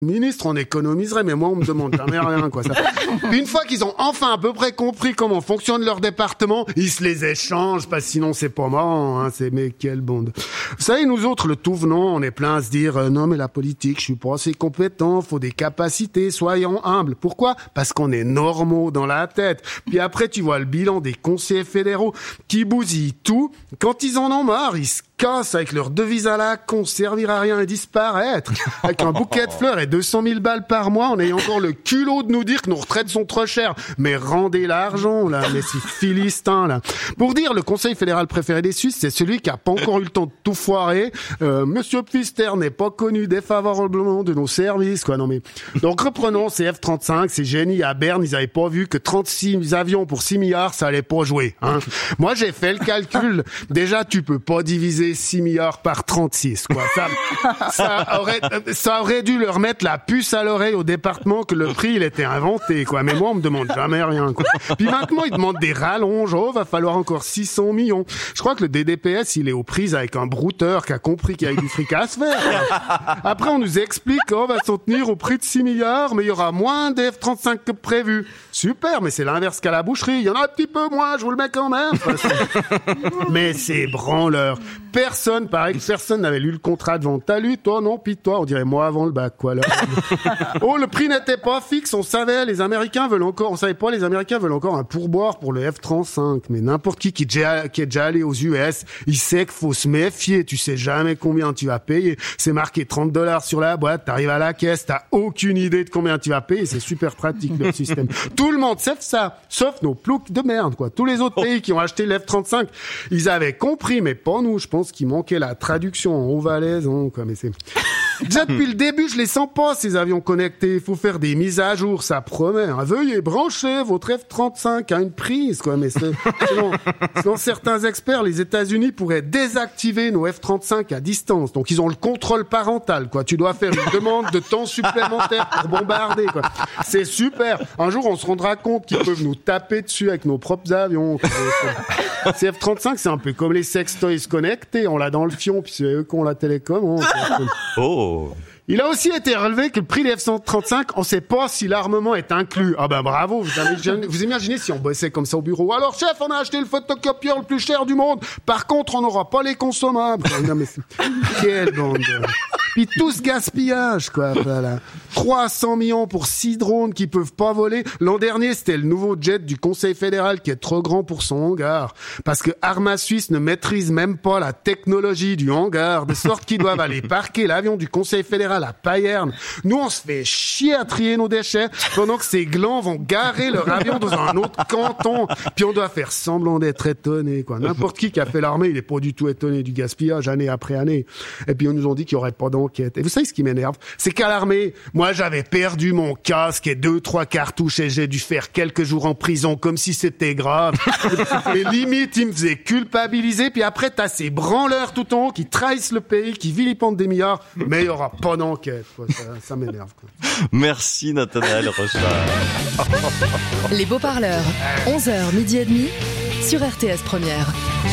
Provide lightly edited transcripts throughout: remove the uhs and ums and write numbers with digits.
Ministre, on économiserait, mais moi, on me demande jamais rien, quoi. Ça. Puis une fois qu'ils ont enfin à peu près compris comment fonctionne leur département, ils se les échangent, parce que sinon c'est pas marrant, hein. Mais quelle bande. Vous savez, nous autres, le tout venant, on est plein à se dire, non, mais la politique, je suis pas assez compétent, faut des capacités, soyons humbles. Pourquoi? Parce qu'on est normaux dans la tête. Puis après, tu vois le bilan des conseillers fédéraux qui bousillent tout. Quand ils en ont marre, ils se cassent avec leur devise à la con, servir à rien et disparaître. Avec un bouquet de fleurs et 200 000 balles par mois, on a encore le culot de nous dire que nos retraites sont trop chères. Mais rendez l'argent, là, mais c'est philistin, là. Pour dire, le conseil fédéral préféré des Suisses, c'est celui qui a pas encore eu le temps de tout foirer. Monsieur Pfister n'est pas connu défavorablement de nos services, quoi. Non, mais. Donc, reprenons ces F-35, ces génies à Berne, ils avaient pas vu que 36 avions pour 6 milliards, ça allait pas jouer, hein. Moi, j'ai fait le calcul. Déjà, tu peux pas diviser 6 milliards par 36, quoi. Ça aurait dû leur mettre la puce à l'oreille au département que le prix, il était inventé, quoi. Mais moi, on me demande jamais rien, quoi. Puis maintenant, ils demandent des rallonges. Oh, va falloir encore 600 millions. Je crois que le DDPS, il est aux prises avec un brouteur qui a compris qu'il y avait du fric à se faire. Après, on nous explique, on va s'en tenir au prix de 6 milliards, mais il y aura moins d'F-35 que prévu. Super, mais c'est l'inverse qu'à la boucherie. Il y en a un petit peu moins, je vous le mets quand même. Mais c'est branleur. Personne n'avait lu le contrat de vente. T'as lu, toi, non? Puis toi, on dirait moi avant le bac, quoi, là. Oh, le prix n'était pas fixe, on savait, on savait pas, les Américains veulent encore un pourboire pour le F-35. Mais n'importe qui est déjà allé aux US, il sait qu'il faut se méfier, tu sais jamais combien tu vas payer. C'est marqué $30 sur la boîte, t'arrives à la caisse, t'as aucune idée de combien tu vas payer, c'est super pratique, leur système. Tout le monde sait ça, sauf nos ploucs de merde, quoi. Tous les autres pays qui ont acheté le F-35, ils avaient compris, mais pas nous, je pense qu'il manquait la traduction en haut-valais, quoi, mais c'est... Déjà depuis le début, je les sens pas, ces avions connectés. Il faut faire des mises à jour, ça promet. Veuillez brancher votre F-35 à une prise, quoi. Mais selon certains experts, les États-Unis pourraient désactiver nos F-35 à distance. Donc ils ont le contrôle parental, quoi. Tu dois faire une demande de temps supplémentaire pour bombarder, quoi. C'est super. Un jour, on se rendra compte qu'ils peuvent nous taper dessus avec nos propres avions. Ces F-35, c'est un peu comme les sextoys connectés. On l'a dans le fion, puis c'est eux qui ont la télécommande. Oh. Il a aussi été relevé que le prix des F-135, on sait pas si l'armement est inclus. Ah ben bravo, vous imaginez si on bossait comme ça au bureau. Alors chef, on a acheté le photocopieur le plus cher du monde. Par contre, on n'aura pas les consommables. Non mais quelle bande. Puis tout ce gaspillage, quoi. Voilà. 300 millions pour 6 drones qui peuvent pas voler. L'an dernier, c'était le nouveau jet du Conseil fédéral qui est trop grand pour son hangar. Parce que Arma Suisse ne maîtrise même pas la technologie du hangar, de sorte qu'ils doivent aller parquer l'avion du Conseil fédéral à Payerne. Nous, on se fait chier à trier nos déchets pendant que ces glands vont garer leur avion dans un autre canton. Puis on doit faire semblant d'être étonné, quoi. N'importe qui a fait l'armée, il est pas du tout étonné du gaspillage année après année. Et puis on nous ont dit qu'il y aurait pas d'enquête. Et vous savez ce qui m'énerve? C'est qu'à l'armée, moi j'avais perdu mon casque et 2-3 cartouches et j'ai dû faire quelques jours en prison comme si c'était grave. Et limite, ils me faisaient culpabiliser. Puis après, t'as ces branleurs tout en haut qui trahissent le pays, qui vilipendent des milliards, mais il y aura pas d'enquête, quoi. Ça m'énerve, quoi. Merci Nathanaël Rochard. Les beaux-parleurs, 11h, midi et demi, sur RTS Première.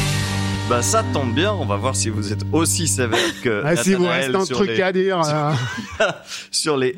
Bah ça tombe bien, on va voir si vous êtes aussi sévère que Nathanaël. Si vous reste un truc à dire. Sur les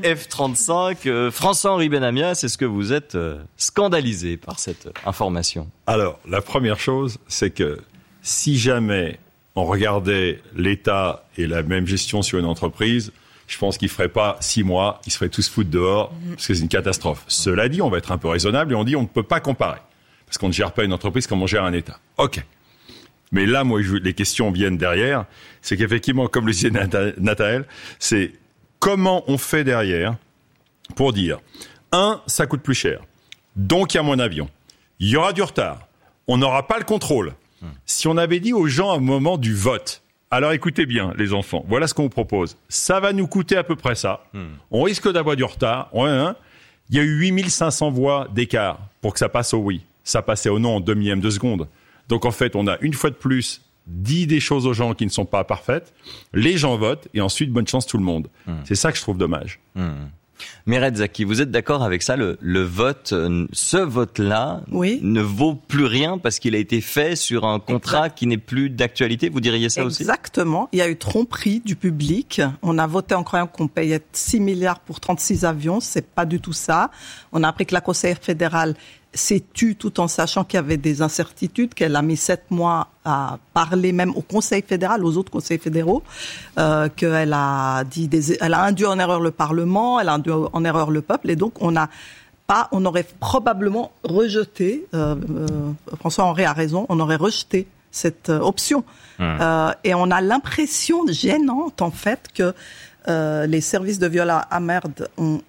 F-35, François-Henri Benamia, est-ce que vous êtes scandalisé par cette information? Alors, la première chose, c'est que si jamais on regardait l'État et la même gestion sur une entreprise, je pense qu'ils ne feraient pas 6 mois, ils se feraient tous foutre dehors, parce que c'est une catastrophe. Cela dit, on va être un peu raisonnable et on dit on ne peut pas comparer, parce qu'on ne gère pas une entreprise comme on gère un État. OK. Mais là, moi, les questions viennent derrière. C'est qu'effectivement, comme le disait Nathanaël, c'est comment on fait derrière pour dire, ça coûte plus cher. Donc, il y a moins d'avions. Il y aura du retard. On n'aura pas le contrôle. Si on avait dit aux gens à un moment du vote, alors écoutez bien, les enfants, voilà ce qu'on vous propose. Ça va nous coûter à peu près ça. On risque d'avoir du retard. Il y a eu 8500 voix d'écart pour que ça passe au oui. Ça passait au non en demi-ème de seconde. Donc, en fait, on a une fois de plus dit des choses aux gens qui ne sont pas parfaites. Les gens votent et ensuite, bonne chance tout le monde. C'est ça que je trouve dommage. Mireille Zaki, vous êtes d'accord avec ça? Le vote, ce vote-là, ne vaut plus rien parce qu'il a été fait sur un contrat qui n'est plus d'actualité. Vous diriez ça aussi? Exactement. Il y a eu tromperie du public. On a voté en croyant qu'on payait 6 milliards pour 36 avions. C'est pas du tout ça. On a appris que la conseillère fédérale s'est tue tout en sachant qu'il y avait des incertitudes, qu'elle a mis 7 mois à parler même au Conseil fédéral, aux autres conseils fédéraux, qu'elle a elle a induit en erreur le Parlement, elle a induit en erreur le peuple, et donc on aurait probablement rejeté, François-Henri a raison, on aurait rejeté cette option. Et on a l'impression gênante, en fait, que les services de Viola Amherd ont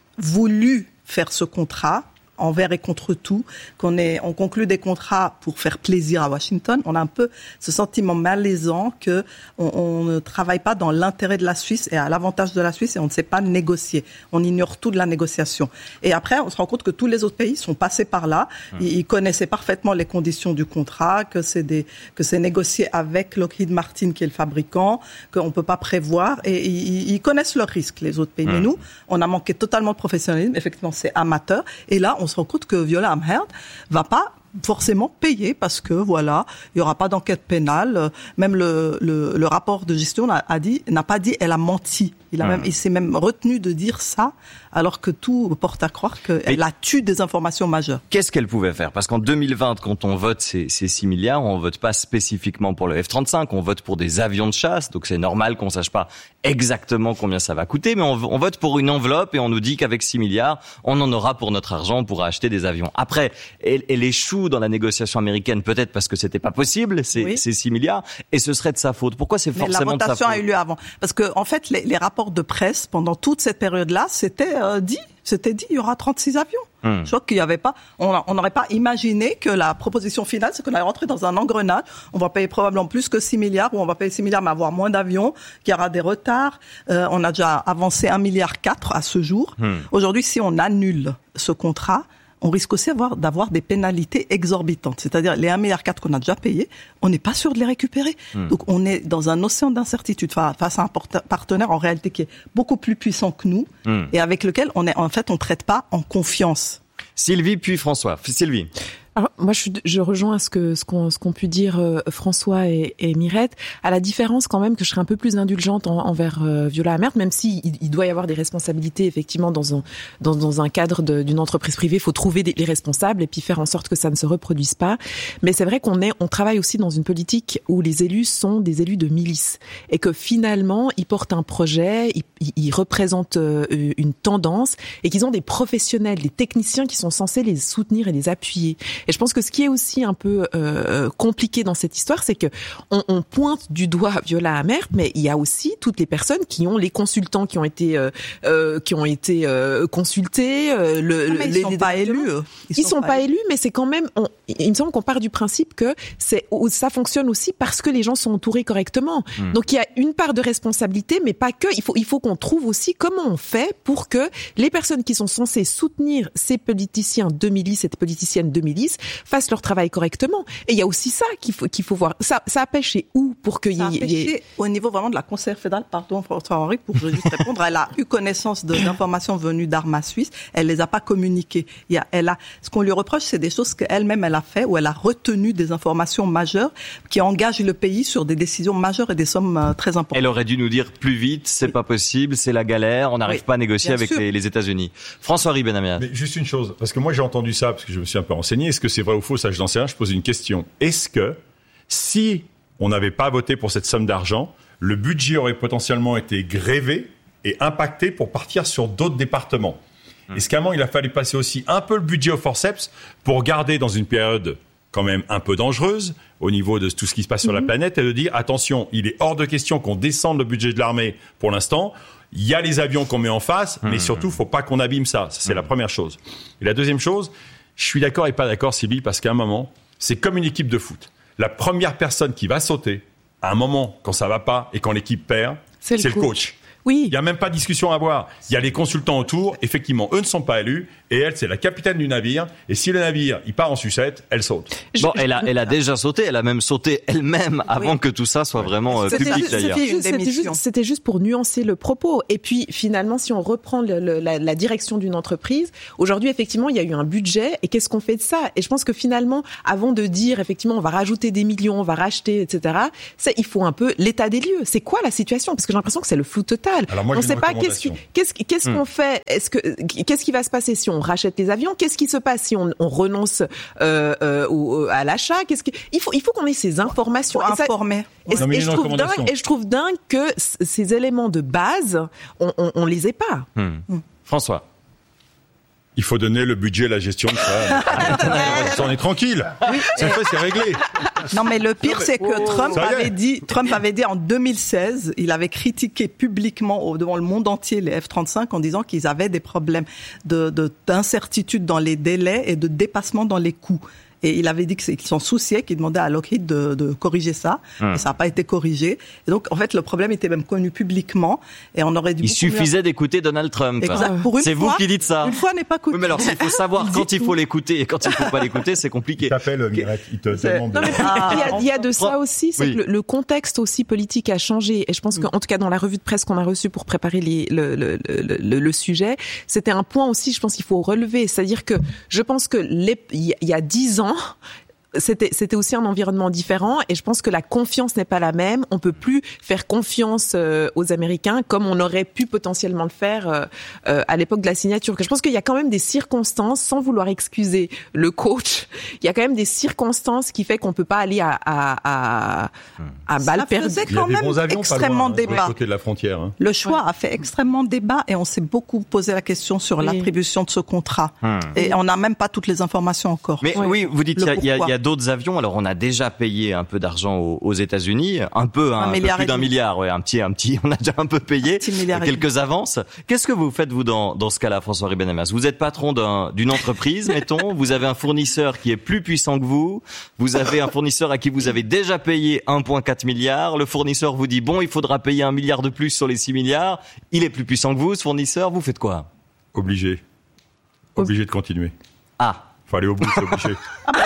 voulu faire ce contrat envers et contre tout, on conclut des contrats pour faire plaisir à Washington. On a un peu ce sentiment malaisant que on ne travaille pas dans l'intérêt de la Suisse et à l'avantage de la Suisse et on ne sait pas négocier. On ignore tout de la négociation. Et après, on se rend compte que tous les autres pays sont passés par là. Ils connaissaient parfaitement les conditions du contrat, que c'est négocié avec Lockheed Martin qui est le fabricant, qu'on peut pas prévoir et ils connaissent leurs risques, les autres pays. Mais nous, on a manqué totalement de professionnalisme. Effectivement, c'est amateur. Et là, on se rend compte que Viola Amherd va pas forcément payer parce que voilà, il y aura pas d'enquête pénale. Même le rapport de gestion n'a pas dit elle a menti. Il s'est même retenu de dire ça, alors que tout porte à croire qu'elle a tué des informations majeures. Qu'est-ce qu'elle pouvait faire? Parce qu'en 2020, quand on vote ces 6 milliards, on vote pas spécifiquement pour le F-35, on vote pour des avions de chasse, donc c'est normal qu'on sache pas exactement combien ça va coûter, mais on vote pour une enveloppe et on nous dit qu'avec 6 milliards, on en aura pour notre argent, on pourra acheter des avions. Après, elle échoue dans la négociation américaine, peut-être parce que c'était pas possible, ces 6 milliards, et ce serait de sa faute. Pourquoi c'est forcément de sa faute? La votation a eu lieu avant. Parce que, en fait, les rapports de presse, pendant toute cette période-là, c'était dit, il y aura 36 avions. Je crois qu'il y avait pas, on n'aurait pas imaginé que la proposition finale, c'est qu'on allait rentrer dans un engrenage. On va payer probablement plus que 6 milliards, ou on va payer 6 milliards, mais avoir moins d'avions, qu'il y aura des retards. On a déjà avancé 1,4 milliard à ce jour. Aujourd'hui, si on annule ce contrat, on risque aussi d'avoir des pénalités exorbitantes. C'est-à-dire, les 1,4 milliard qu'on a déjà payés, on n'est pas sûr de les récupérer. Donc, on est dans un océan d'incertitude face à un partenaire, en réalité, qui est beaucoup plus puissant que nous, et avec lequel on traite pas en confiance. Sylvie puis François. Sylvie. Alors, moi, je rejoins ce qu'ont pu dire François et Mirette, à la différence quand même que je serais un peu plus indulgente envers Viola Amherd, même si il doit y avoir des responsabilités effectivement dans un cadre d'une entreprise privée. Il faut trouver les responsables et puis faire en sorte que ça ne se reproduise pas. Mais c'est vrai on travaille aussi dans une politique où les élus sont des élus de milice et que finalement ils portent un projet, ils représentent une tendance et qu'ils ont des professionnels, des techniciens qui sont censés les soutenir et les appuyer. Et je pense que ce qui est aussi un peu compliqué dans cette histoire, c'est que on pointe du doigt Viola Amherd, mais il y a aussi toutes les personnes qui ont les consultants qui ont été consultés. Mais ils sont pas élus. Ils sont pas élus, mais c'est quand même. Il me semble qu'on part du principe que ça fonctionne aussi parce que les gens sont entourés correctement. Donc il y a une part de responsabilité, mais pas que. Il faut qu'on trouve aussi comment on fait pour que les personnes qui sont censées soutenir ces politiciens de milice, cette politicienne de milice, fassent leur travail correctement. Et il y a aussi ça qu'il faut voir. Ça a pêché où pour qu'il y ait... Ça a pêché au niveau vraiment de la conseillère fédérale, pardon François-Henri, pour juste répondre. Elle a eu connaissance d'informations venues d'Arma Suisse. Elle les a pas communiquées. Ce qu'on lui reproche, c'est des choses qu'elle-même elle a fait, où elle a retenu des informations majeures qui engagent le pays sur des décisions majeures et des sommes très importantes. Elle aurait dû nous dire plus vite, c'est pas possible, c'est la galère, on n'arrive pas à négocier avec les États-Unis. François-Henri Benamias. Mais juste une chose, parce que moi j'ai entendu ça, parce que je me suis un peu renseigné. Est-ce que c'est vrai ou faux? Ça, je n'en sais rien. Je pose une question. Est-ce que si on n'avait pas voté pour cette somme d'argent, le budget aurait potentiellement été grévé et impacté pour partir sur d'autres départements? Est-ce qu'à un moment, il a fallu passer aussi un peu le budget au forceps pour garder dans une période quand même un peu dangereuse au niveau de tout ce qui se passe sur la planète et de dire attention, il est hors de question qu'on descende le budget de l'armée pour l'instant. Il y a les avions qu'on met en face, mais surtout, faut pas qu'on abîme ça. Ça, c'est la première chose. Et la deuxième chose, je suis d'accord et pas d'accord, Sylvie, parce qu'à un moment, c'est comme une équipe de foot. La première personne qui va sauter, à un moment, quand ça va pas et quand l'équipe perd, c'est le coach. Oui. Il n'y a même pas de discussion à avoir. Il y a les consultants autour. Effectivement, eux ne sont pas élus. Et elle, c'est la capitaine du navire. Et si le navire, il part en sucette, elle saute. Bon, elle a déjà sauté. Elle a même sauté elle-même avant que tout ça soit vraiment public, d'ailleurs. C'était juste pour nuancer le propos. Et puis, finalement, si on reprend la direction d'une entreprise, aujourd'hui, effectivement, il y a eu un budget. Et qu'est-ce qu'on fait de ça? Et je pense que finalement, avant de dire, effectivement, on va rajouter des millions, on va racheter, etc., il faut un peu l'état des lieux. C'est quoi la situation? Parce que j'ai l'impression que c'est le flou total. Alors moi, on ne sait pas qu'est-ce qu'on fait. Qu'est-ce qui va se passer si on rachète les avions? Qu'est-ce qui se passe si on renonce à l'achat? Il faut qu'on ait ces informations. Et je trouve dingue que ces éléments de base, on les ait pas. François. Il faut donner le budget, la gestion de ça. On est tranquille. C'est fait, c'est réglé. Non, mais le pire, c'est que Trump avait dit en 2016, il avait critiqué publiquement devant le monde entier les F-35 en disant qu'ils avaient des problèmes d'incertitude dans les délais et de dépassement dans les coûts. Et il avait dit qu'il s'en souciait, qu'il demandait à Lockheed de corriger ça. Et ça n'a pas été corrigé. Et donc, en fait, le problème était même connu publiquement. Et on aurait dû. Il suffisait d'écouter Donald Trump. Exact. C'est vous qui dites ça. Une fois n'est pas coutume. Oui, mais alors, s'il faut savoir quand il faut l'écouter et quand il ne faut pas l'écouter, c'est compliqué. Il t'appelle, Mirette. Il te demande. Il y a de ça aussi, c'est que le contexte aussi politique a changé. Et je pense qu'en tout cas, dans la revue de presse qu'on a reçue pour préparer le sujet, c'était un point aussi, je pense qu'il faut relever. C'est-à-dire que je pense que il y a 10 ans, c'était aussi un environnement différent et je pense que la confiance n'est pas la même. On peut plus faire confiance aux Américains comme on aurait pu potentiellement le faire à l'époque de la signature. Que je pense qu'il y a quand même des circonstances, sans vouloir excuser le coach, il y a quand même des circonstances qui fait qu'on peut pas aller à balle perdue. Ça faisait quand même extrêmement débat. De côté de la frontière. Hein. Le choix a fait extrêmement débat et on s'est beaucoup posé la question sur l'attribution de ce contrat. Et on n'a même pas toutes les informations encore. Mais oui, vous dites il y a d'autres avions. Alors on a déjà payé un peu d'argent aux États-Unis, un peu plus d'un milliard, un petit, on a déjà un peu payé quelques avances. Qu'est-ce que vous faites vous dans ce cas-là, François Ribenamias? Vous êtes patron d'une entreprise, mettons, vous avez un fournisseur qui est plus puissant que vous avez un fournisseur à qui vous avez déjà payé 1,4 milliard, le fournisseur vous dit bon, il faudra payer 1 milliard de plus sur les 6 milliards, il est plus puissant que vous, ce fournisseur, vous faites quoi? Obligé de continuer. Faut aller au bout, c'est obligé.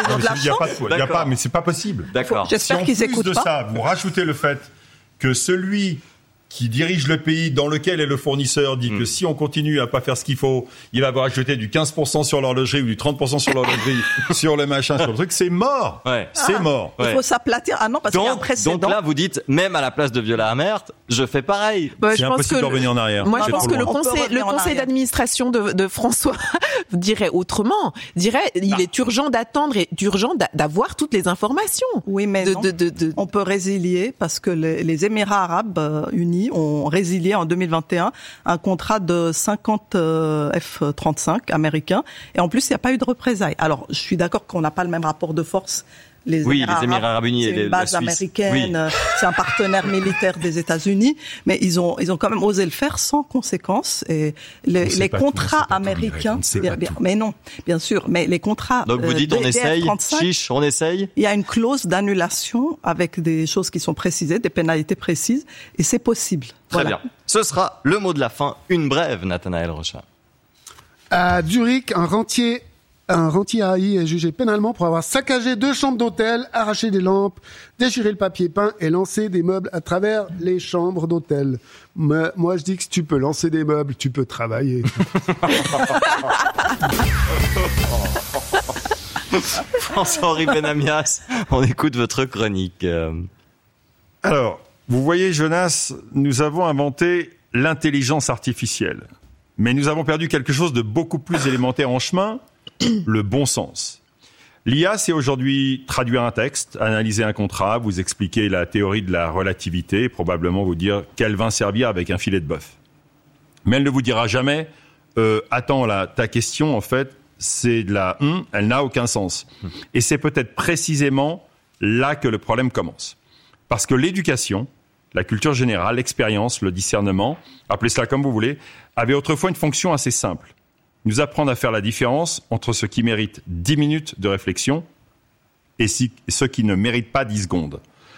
Il y a pas, mais c'est pas possible. D'accord. J'espère qu'ils écoutent pas. Ça, vous rajoutez le fait que celui qui dirige le pays dans lequel est le fournisseur dit que si on continue à pas faire ce qu'il faut, il va avoir ajouté du 15% sur l'horlogerie ou du 30% sur l'horlogerie, sur le machin, sur le truc, c'est mort. C'est mort. Il faut s'aplatir. Parce qu'il y a un précédent. Donc là, vous dites, même à la place de Viola Amherst, je fais pareil. C'est impossible de revenir en arrière. Moi, je pense que le conseil d'administration de François dirait autrement. Il est urgent d'attendre et urgent d'avoir toutes les informations. Oui, mais on peut résilier parce que les Émirats arabes unis ont résilié en 2021 un contrat de 50 F-35 américains. Et en plus, il n'y a pas eu de représailles. Alors, je suis d'accord qu'on n'a pas le même rapport de force. Les Émirats arabes unis et la Suisse. C'est une base américaine, c'est un partenaire militaire des États-Unis, mais ils ont quand même osé le faire sans conséquence. Et les contrats américains, mais non, bien sûr, mais les contrats. Donc vous dites on essaye, on essaye. Il y a une clause d'annulation avec des choses qui sont précisées, des pénalités précises, et c'est possible. Très bien. Ce sera le mot de la fin. Une brève, Nathanaël Rocha. À Zurich, un rentier AI est jugé pénalement pour avoir saccagé 2 chambres d'hôtel, arraché des lampes, déchiré le papier peint et lancé des meubles à travers les chambres d'hôtel. Moi, je dis que si tu peux lancer des meubles, tu peux travailler. François-Henri Benamias, on écoute votre chronique. Alors, vous voyez, Jonas, nous avons inventé l'intelligence artificielle. Mais nous avons perdu quelque chose de beaucoup plus élémentaire en chemin, le bon sens. L'IA, c'est aujourd'hui traduire un texte, analyser un contrat, vous expliquer la théorie de la relativité, probablement vous dire quel vin servir avec un filet de bœuf. Mais elle ne vous dira jamais attends, là, ta question, en fait, c'est de la elle n'a aucun sens. Et c'est peut-être précisément là que le problème commence. Parce que l'éducation, la culture générale, l'expérience, le discernement, appelez cela comme vous voulez, avait autrefois une fonction assez simple. Nous apprendre à faire la différence entre ce qui mérite 10 minutes de réflexion et ce qui ne mérite pas 10 secondes.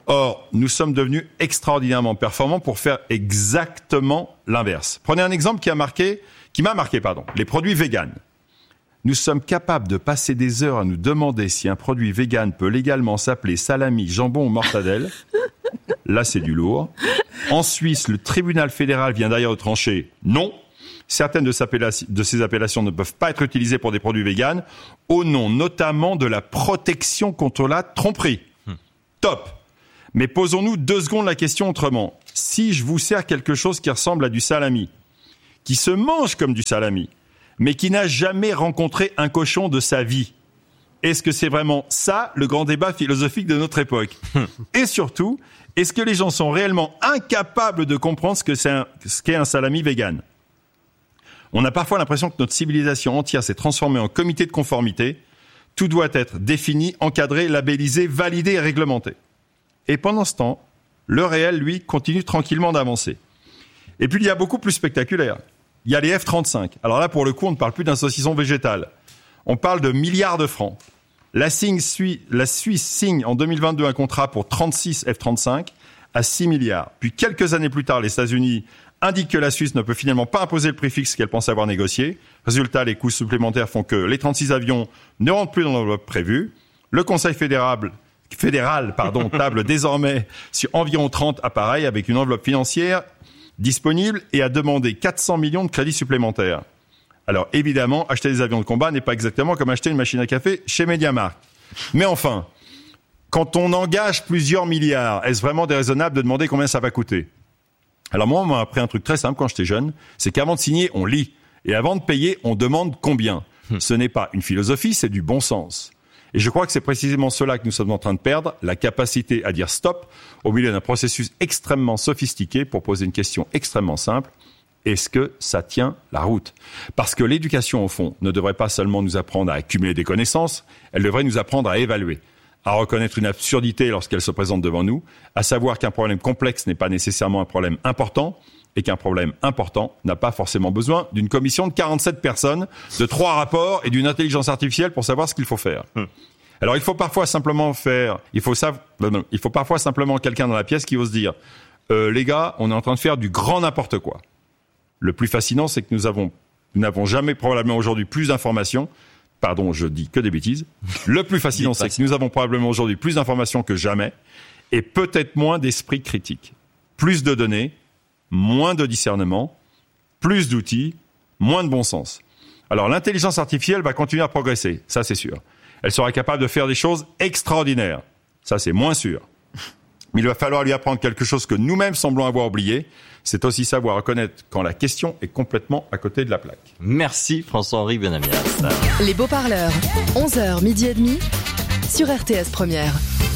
Or, nous sommes devenus extraordinairement performants pour faire exactement l'inverse. Prenez un exemple qui m'a marqué, les produits véganes. Nous sommes capables de passer des heures à nous demander si un produit vegan peut légalement s'appeler salami, jambon ou mortadelle. Là, c'est du lourd. En Suisse, le tribunal fédéral vient d'ailleurs trancher non. Certaines de ces appellations ne peuvent pas être utilisées pour des produits véganes, au nom notamment de la protection contre la tromperie. Top. Mais posons-nous 2 secondes la question autrement. Si je vous sers quelque chose qui ressemble à du salami, qui se mange comme du salami, mais qui n'a jamais rencontré un cochon de sa vie, est-ce que c'est vraiment ça le grand débat philosophique de notre époque ? Et surtout, est-ce que les gens sont réellement incapables de comprendre ce qu'est un salami vegan ? On a parfois l'impression que notre civilisation entière s'est transformée en comité de conformité. Tout doit être défini, encadré, labellisé, validé et réglementé. Et pendant ce temps, le réel, lui, continue tranquillement d'avancer. Et puis, il y a beaucoup plus spectaculaire. Il y a les F-35. Alors là, pour le coup, on ne parle plus d'un saucisson végétal. On parle de milliards de francs. La Suisse signe en 2022 un contrat pour 36 F-35 à 6 milliards. Puis quelques années plus tard, les États-Unis indiquent que la Suisse ne peut finalement pas imposer le prix fixe qu'elle pense avoir négocié. Résultat, les coûts supplémentaires font que les 36 avions ne rentrent plus dans l'enveloppe prévue. Le Conseil fédéral, table désormais sur environ 30 appareils avec une enveloppe financière disponible et a demandé 400 millions de crédits supplémentaires. Alors évidemment, acheter des avions de combat n'est pas exactement comme acheter une machine à café chez MediaMarkt. Mais enfin, quand on engage plusieurs milliards, est-ce vraiment déraisonnable de demander combien ça va coûter ? Alors moi, on m'a appris un truc très simple quand j'étais jeune, c'est qu'avant de signer, on lit. Et avant de payer, on demande combien. Ce n'est pas une philosophie, c'est du bon sens. Et je crois que c'est précisément cela que nous sommes en train de perdre, la capacité à dire stop au milieu d'un processus extrêmement sophistiqué pour poser une question extrêmement simple. Est-ce que ça tient la route ? Parce que l'éducation, au fond, ne devrait pas seulement nous apprendre à accumuler des connaissances, elle devrait nous apprendre à évaluer, à reconnaître une absurdité lorsqu'elle se présente devant nous, à savoir qu'un problème complexe n'est pas nécessairement un problème important, et qu'un problème important n'a pas forcément besoin d'une commission de 47 personnes, de 3 rapports et d'une intelligence artificielle pour savoir ce qu'il faut faire. Alors il faut parfois simplement quelqu'un dans la pièce qui ose dire les gars, on est en train de faire du grand n'importe quoi. Le plus fascinant, c'est que nous n'avons jamais probablement aujourd'hui plus d'informations. Pardon, je dis que des bêtises. Le plus fascinant, c'est que nous avons probablement aujourd'hui plus d'informations que jamais et peut-être moins d'esprit critique. Plus de données, moins de discernement, plus d'outils, moins de bon sens. Alors l'intelligence artificielle va continuer à progresser, ça c'est sûr. Elle sera capable de faire des choses extraordinaires, ça c'est moins sûr. Mais il va falloir lui apprendre quelque chose que nous-mêmes semblons avoir oublié, c'est aussi savoir reconnaître quand la question est complètement à côté de la plaque. Merci François-Henri Benamias. Les beaux parleurs, 11h, midi et demi, sur RTS Première.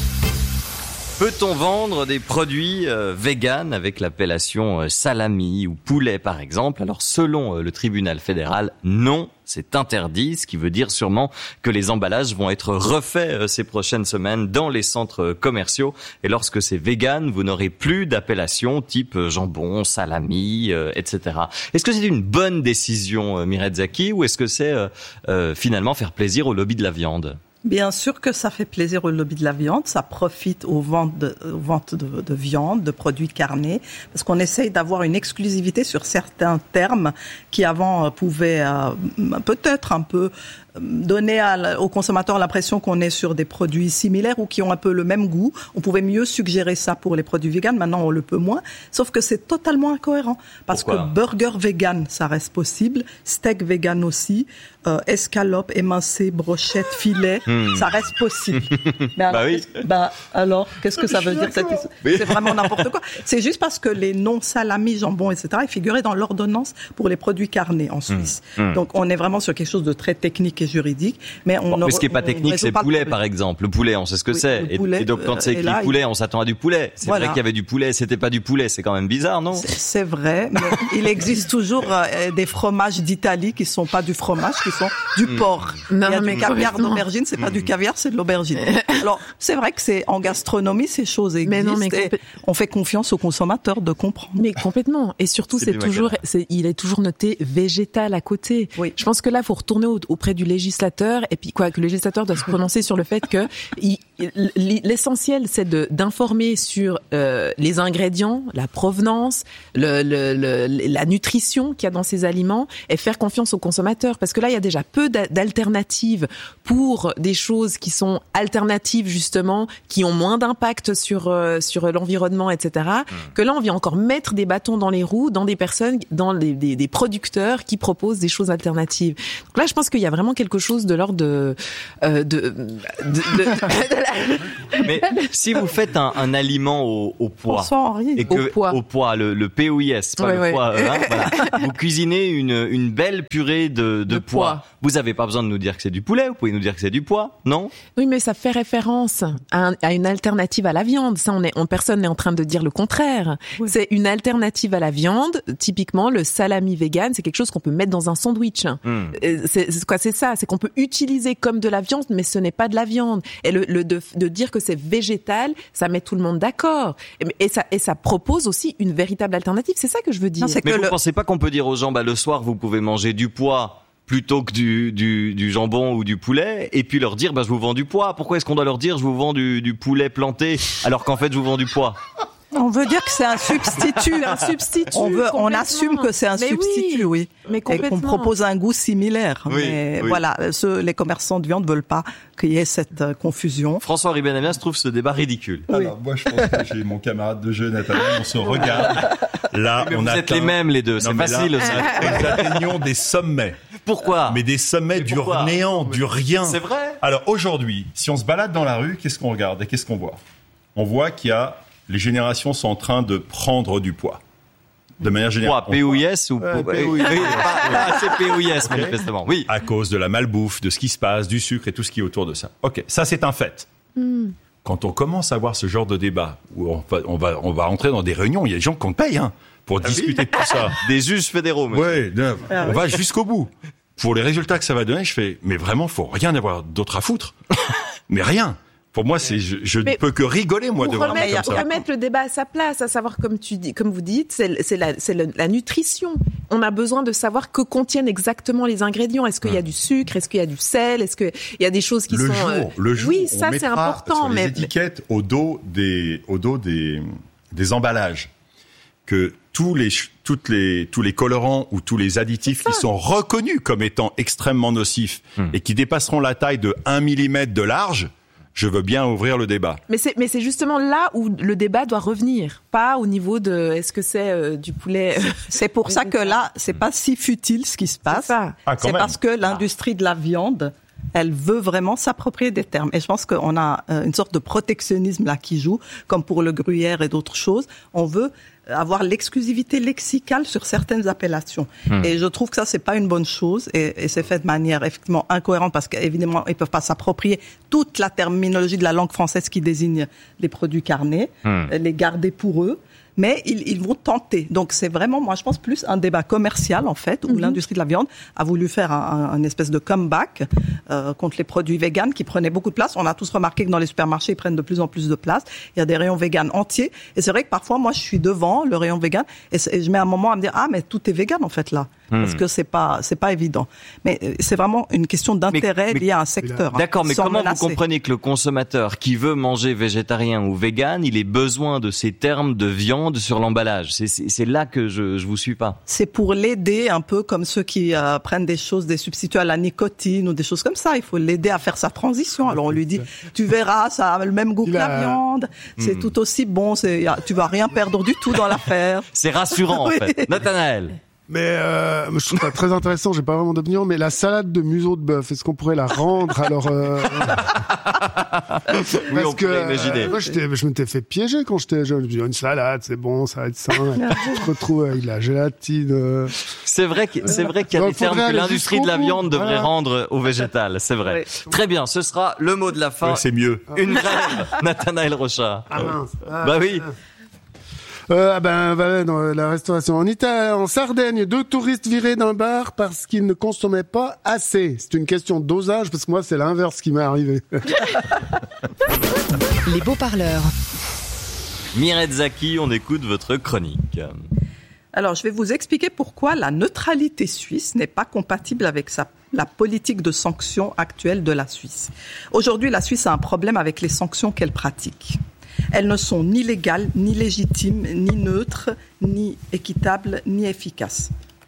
Peut-on vendre des produits véganes avec l'appellation salami ou poulet par exemple ? Alors selon le tribunal fédéral, non, c'est interdit, ce qui veut dire sûrement que les emballages vont être refaits ces prochaines semaines dans les centres commerciaux. Et lorsque c'est vegan, vous n'aurez plus d'appellation type jambon, salami, etc. Est-ce que c'est une bonne décision, Mireille Zaki, ou est-ce que c'est finalement faire plaisir au lobby de la viande ? Bien sûr que ça fait plaisir au lobby de la viande, ça profite aux ventes de viande, de produits carnés, parce qu'on essaye d'avoir une exclusivité sur certains termes qui avant pouvaient peut-être un peu donner aux consommateurs l'impression qu'on est sur des produits similaires ou qui ont un peu le même goût. On pouvait mieux suggérer ça pour les produits véganes, maintenant on le peut moins, sauf que c'est totalement incohérent, parce Pourquoi ? que burger vegan, ça reste possible, steak vegan aussi, escalope, émincé, brochette, filet, ça reste possible. Mais alors, qu'est-ce que ça veut dire cette histoire ? C'est vraiment n'importe quoi. C'est juste parce que les noms salami, jambon, etc. ils figuraient dans l'ordonnance pour les produits carnés en Suisse. Donc on est vraiment sur quelque chose de très technique et juridique. Mais ce qui est pas technique, c'est poulet par exemple. Le poulet, on sait ce que c'est. Et donc quand c'est écrit poulet, on s'attend à du poulet. C'est vrai qu'il y avait du poulet, c'était pas du poulet. C'est quand même bizarre, non ? C'est vrai, mais il existe toujours des fromages d'Italie qui sont pas du fromage, qui sont du porc. Non, il y a mais du caviar d'aubergine, c'est pas du caviar, c'est de l'aubergine. Alors, c'est vrai que c'est en gastronomie, ces choses existent. Et on fait confiance aux consommateurs de comprendre. Mais complètement. Et surtout, il est toujours noté végétal à côté. Oui. Je pense que là, faut retourner auprès du législateur doit se prononcer sur le fait que l'essentiel c'est d'informer sur les ingrédients, la provenance, la nutrition qu'il y a dans ces aliments et faire confiance aux consommateurs, parce que là il y a déjà peu d'alternatives pour des choses qui sont alternatives justement, qui ont moins d'impact sur l'environnement, etc. Que là on vient encore mettre des bâtons dans les roues dans des personnes, dans des producteurs qui proposent des choses alternatives. Donc là je pense qu'il y a vraiment quelque chose de l'ordre de Mais si vous faites un aliment au poids et que au poids, le POIS, pas le poids, voilà. Vous cuisinez une belle purée de pois. Vous avez pas besoin de nous dire que c'est du poulet, vous pouvez nous dire que c'est du pois, non? Oui, mais ça fait référence à une alternative à la viande. Ça, personne n'est en train de dire le contraire. Oui. C'est une alternative à la viande. Typiquement, le salami vegan, c'est quelque chose qu'on peut mettre dans un sandwich. C'est ça, c'est qu'on peut utiliser comme de la viande, mais ce n'est pas de la viande. Et de dire que c'est végétal, ça met tout le monde d'accord. Et ça propose aussi une véritable alternative. C'est ça que je veux dire. Non, mais vous pensez pas qu'on peut dire aux gens, le soir, vous pouvez manger du pois plutôt que du jambon ou du poulet, et puis leur dire, je vous vends du pois. Pourquoi est-ce qu'on doit leur dire, je vous vends du poulet planté, alors qu'en fait, je vous vends du pois? On veut dire que c'est un substitut. On assume que c'est un substitut, oui. Mais et qu'on propose un goût similaire. Oui, mais voilà, les commerçants de viande veulent pas qu'il y ait cette confusion. François Ribenamias trouve ce débat ridicule. Oui. Alors, moi, je pense que j'ai mon camarade de jeu, Nathanaël, on se regarde. Là, mais vous êtes les mêmes, les deux. C'est facile. Nous atteignons des sommets. Pourquoi? Mais des sommets du néant, du rien. C'est vrai. Alors, aujourd'hui, si on se balade dans la rue, qu'est-ce qu'on regarde et qu'est-ce qu'on voit? On voit qu'il y a les générations sont en train de prendre du poids. De manière générale. POIS ou POIS? C'est POIS, manifestement. Oui. À cause de la malbouffe, de ce qui se passe, du sucre et tout ce qui est autour de ça. Ok, ça c'est un fait. Quand on commence à avoir ce genre de débat, où on va entrer dans des réunions, il y a des gens qu'on paye, pour discuter de tout ça. Des juges fédéraux, monsieur. Ouais, on va jusqu'au bout. Pour les résultats que ça va donner, je fais, mais vraiment, faut rien avoir d'autre à foutre. Mais rien. Pour moi, je ne peux que rigoler, moi, de voir comme ça. Remettre le débat à sa place, à savoir, comme vous dites, c'est la nutrition. On a besoin de savoir que contiennent exactement les ingrédients. Est-ce qu'il y a du sucre? Est-ce qu'il y a du sel? Est-ce qu'il y a des choses qui sont... Le jour, oui, ça, c'est important. Sur les étiquettes au dos des emballages, que tous les colorants ou tous les additifs qui sont reconnus comme étant extrêmement nocifs et qui dépasseront la taille de 1 mm de large, je veux bien ouvrir le débat. Mais c'est justement là où le débat doit revenir, pas au niveau de est-ce que c'est du poulet. C'est pour ça que là, c'est pas si futile ce qui se passe. C'est parce que l'industrie de la viande, elle veut vraiment s'approprier des termes. Et je pense qu'on a une sorte de protectionnisme là qui joue, comme pour le gruyère et d'autres choses. On veut avoir l'exclusivité lexicale sur certaines appellations. Et je trouve que ça, c'est pas une bonne chose, et c'est fait de manière effectivement incohérente, parce qu'évidemment, ils peuvent pas s'approprier toute la terminologie de la langue française qui désigne les produits carnés, les garder pour eux. Mais ils vont tenter. Donc c'est vraiment, moi je pense, plus un débat commercial en fait, où l'industrie de la viande a voulu faire un espèce de comeback contre les produits véganes qui prenaient beaucoup de place. On a tous remarqué que dans les supermarchés, ils prennent de plus en plus de place. Il y a des rayons véganes entiers. Et c'est vrai que parfois, moi je suis devant le rayon vegan et je mets un moment à me dire, mais tout est vegan en fait là. Parce que c'est pas évident. Mais c'est vraiment une question d'intérêt lié à un secteur. D'accord, mais comment vous comprenez que le consommateur qui veut manger végétarien ou vegan, il ait besoin de ces termes de viande sur l'emballage? C'est là que je vous suis pas. C'est pour l'aider un peu comme ceux qui prennent des substituts à la nicotine ou des choses comme ça. Il faut l'aider à faire sa transition. Alors on lui dit, tu verras, ça a le même goût que la viande. C'est tout aussi bon. Tu vas rien perdre du tout dans l'affaire. C'est rassurant en fait. Nathanaël. Mais je trouve ça très intéressant, j'ai pas vraiment d'opinion, mais la salade de museau de bœuf, est-ce qu'on pourrait la rendre alors Oui, on pourrait imaginer. Moi, je m'étais fait piéger quand j'étais jeune. Je me disais, une salade, c'est bon, ça va être sain. Je te retrouve avec la gélatine. C'est vrai qu'il y a des termes que l'industrie de la viande devrait rendre au végétal, c'est vrai. Oui. Très bien, ce sera le mot de la fin. Oui, c'est mieux. Une grève, Nathanaël Rochard. Ah mince. Bah oui. Dans la restauration. En Sardaigne, 2 touristes virés d'un bar parce qu'ils ne consommaient pas assez. C'est une question de dosage, parce que moi, c'est l'inverse qui m'est arrivé. Les beaux parleurs. Mireille Zaki, on écoute votre chronique. Alors, je vais vous expliquer pourquoi la neutralité suisse n'est pas compatible avec la politique de sanctions actuelle de la Suisse. Aujourd'hui, la Suisse a un problème avec les sanctions qu'elle pratique. Elles ne sont ni légales, ni légitimes, ni neutres, ni équitables, ni efficaces.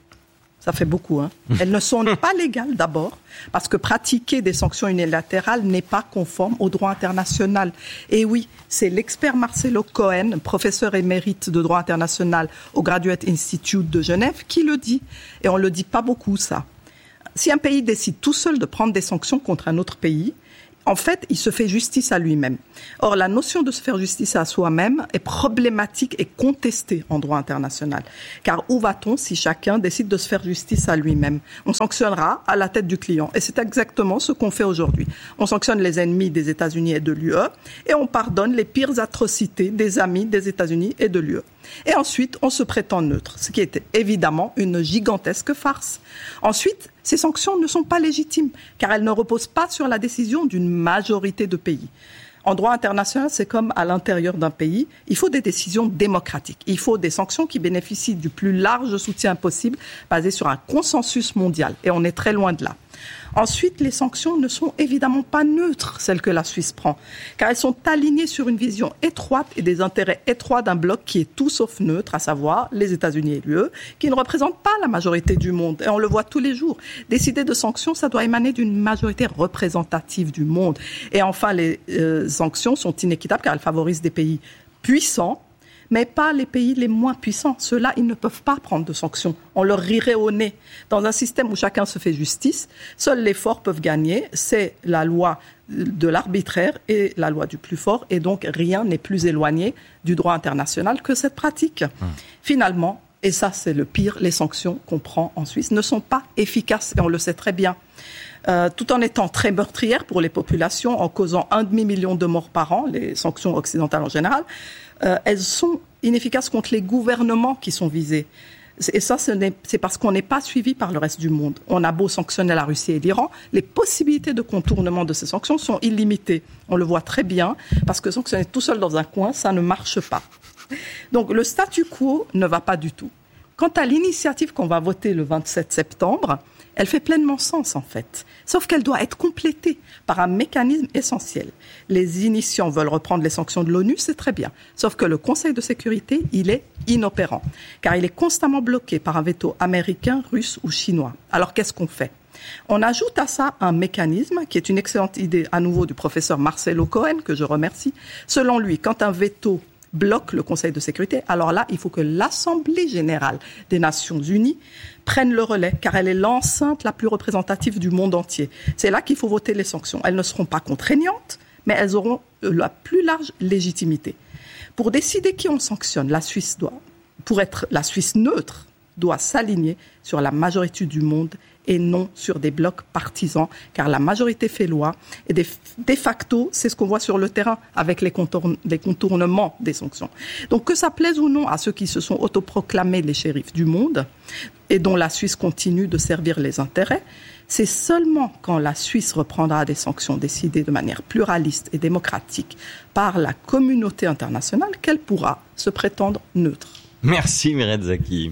Ça fait beaucoup, hein. Elles ne sont pas légales d'abord, parce que pratiquer des sanctions unilatérales n'est pas conforme au droit international. Et oui, c'est l'expert Marcelo Cohen, professeur émérite de droit international au Graduate Institute de Genève, qui le dit. Et on le dit pas beaucoup, ça. Si un pays décide tout seul de prendre des sanctions contre un autre pays, en fait, il se fait justice à lui-même. Or, la notion de se faire justice à soi-même est problématique et contestée en droit international. Car où va-t-on si chacun décide de se faire justice à lui-même ? On sanctionnera à la tête du client. Et c'est exactement ce qu'on fait aujourd'hui. On sanctionne les ennemis des États-Unis et de l'UE et on pardonne les pires atrocités des amis des États-Unis et de l'UE. Et ensuite, on se prétend neutre, ce qui est évidemment une gigantesque farce. Ensuite, ces sanctions ne sont pas légitimes, car elles ne reposent pas sur la décision d'une majorité de pays. En droit international, c'est comme à l'intérieur d'un pays, il faut des décisions démocratiques. Il faut des sanctions qui bénéficient du plus large soutien possible, basé sur un consensus mondial. Et on est très loin de là. Ensuite, les sanctions ne sont évidemment pas neutres, celles que la Suisse prend, car elles sont alignées sur une vision étroite et des intérêts étroits d'un bloc qui est tout sauf neutre, à savoir les États-Unis et l'UE, qui ne représentent pas la majorité du monde. Et on le voit tous les jours. Décider de sanctions, ça doit émaner d'une majorité représentative du monde. Et enfin, les sanctions sont inéquitables car elles favorisent des pays puissants, mais pas les pays les moins puissants. Ceux-là, ils ne peuvent pas prendre de sanctions. On leur rirait au nez. Dans un système où chacun se fait justice, seuls les forts peuvent gagner. C'est la loi de l'arbitraire et la loi du plus fort. Et donc, rien n'est plus éloigné du droit international que cette pratique. Finalement, et ça c'est le pire, les sanctions qu'on prend en Suisse ne sont pas efficaces. Et on le sait très bien. Tout en étant très meurtrières pour les populations, en causant 1,5 million de morts par an, les sanctions occidentales en général, elles sont inefficaces contre les gouvernements qui sont visés. Et ça, c'est parce qu'on n'est pas suivi par le reste du monde. On a beau sanctionner la Russie et l'Iran, les possibilités de contournement de ces sanctions sont illimitées. On le voit très bien, parce que sanctionner tout seul dans un coin, ça ne marche pas. Donc le statu quo ne va pas du tout. Quant à l'initiative qu'on va voter le 27 septembre, elle fait pleinement sens en fait, sauf qu'elle doit être complétée par un mécanisme essentiel. Les initiants veulent reprendre les sanctions de l'ONU, c'est très bien, sauf que le Conseil de sécurité, il est inopérant, car il est constamment bloqué par un veto américain, russe ou chinois. Alors qu'est-ce qu'on fait ? On ajoute à ça un mécanisme qui est une excellente idée à nouveau du professeur Marcelo Cohen, que je remercie. Selon lui, quand un veto bloque le Conseil de sécurité, alors là, il faut que l'Assemblée générale des Nations unies prenne le relais, car elle est l'enceinte la plus représentative du monde entier. C'est là qu'il faut voter les sanctions. Elles ne seront pas contraignantes, mais elles auront la plus large légitimité. Pour décider qui on sanctionne, pour être la Suisse neutre, doit s'aligner sur la majorité du monde et non sur des blocs partisans, car la majorité fait loi. Et de facto, c'est ce qu'on voit sur le terrain avec les contournements des sanctions. Donc que ça plaise ou non à ceux qui se sont autoproclamés les shérifs du monde et dont la Suisse continue de servir les intérêts, c'est seulement quand la Suisse reprendra des sanctions décidées de manière pluraliste et démocratique par la communauté internationale qu'elle pourra se prétendre neutre. Merci Mireille Zaki.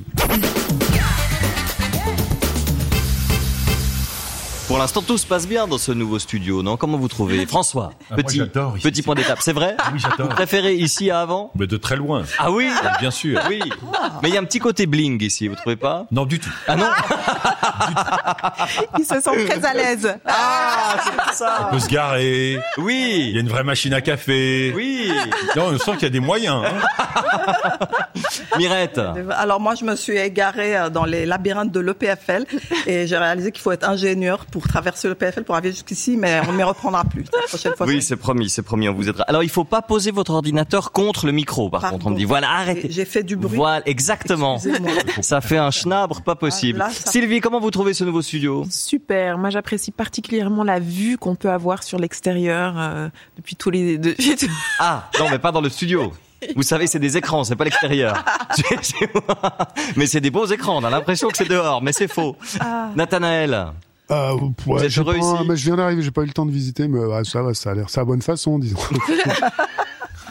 Pour l'instant, tout se passe bien dans ce nouveau studio, non ? Comment vous trouvez ? François, petit point d'étape, c'est vrai ? Oui, j'adore. Vous préférez ici à avant ? Mais de très loin. Ah oui ? Bien sûr. Oui. Mais il y a un petit côté bling ici, vous trouvez pas ? Non, du tout. Ah non ? Ils se sentent très à l'aise. Ah, c'est pour ça. On peut se garer. Oui. Il y a une vraie machine à café. Oui. Non, on sent qu'il y a des moyens. Mirette. Alors moi, je me suis égarée dans les labyrinthes de l'EPFL et j'ai réalisé qu'il faut être ingénieur pour traverser l'EPFL pour arriver jusqu'ici, mais on ne m'y reprendra plus la prochaine fois. Oui, c'est promis, on vous aidera. Alors, il faut pas poser votre ordinateur contre le micro, par contre. On me dit, voilà, arrêtez. J'ai fait du bruit. Voilà, exactement. Ça fait un schnabre pas possible. Là, Sylvie, comment vous trouvez ce nouveau studio ? Super. Moi, j'apprécie particulièrement la vue qu'on peut avoir sur l'extérieur depuis tous les... Ah, non, mais pas dans le studio. Vous savez, c'est des écrans, c'est pas l'extérieur. Mais c'est des beaux écrans, on a l'impression que c'est dehors, mais c'est faux. Nathanaël. Ouais, êtes heureux ici ? Mais je viens d'arriver, j'ai pas eu le temps de visiter, mais ouais, ça va, ça a l'air, c'est la bonne façon, disons.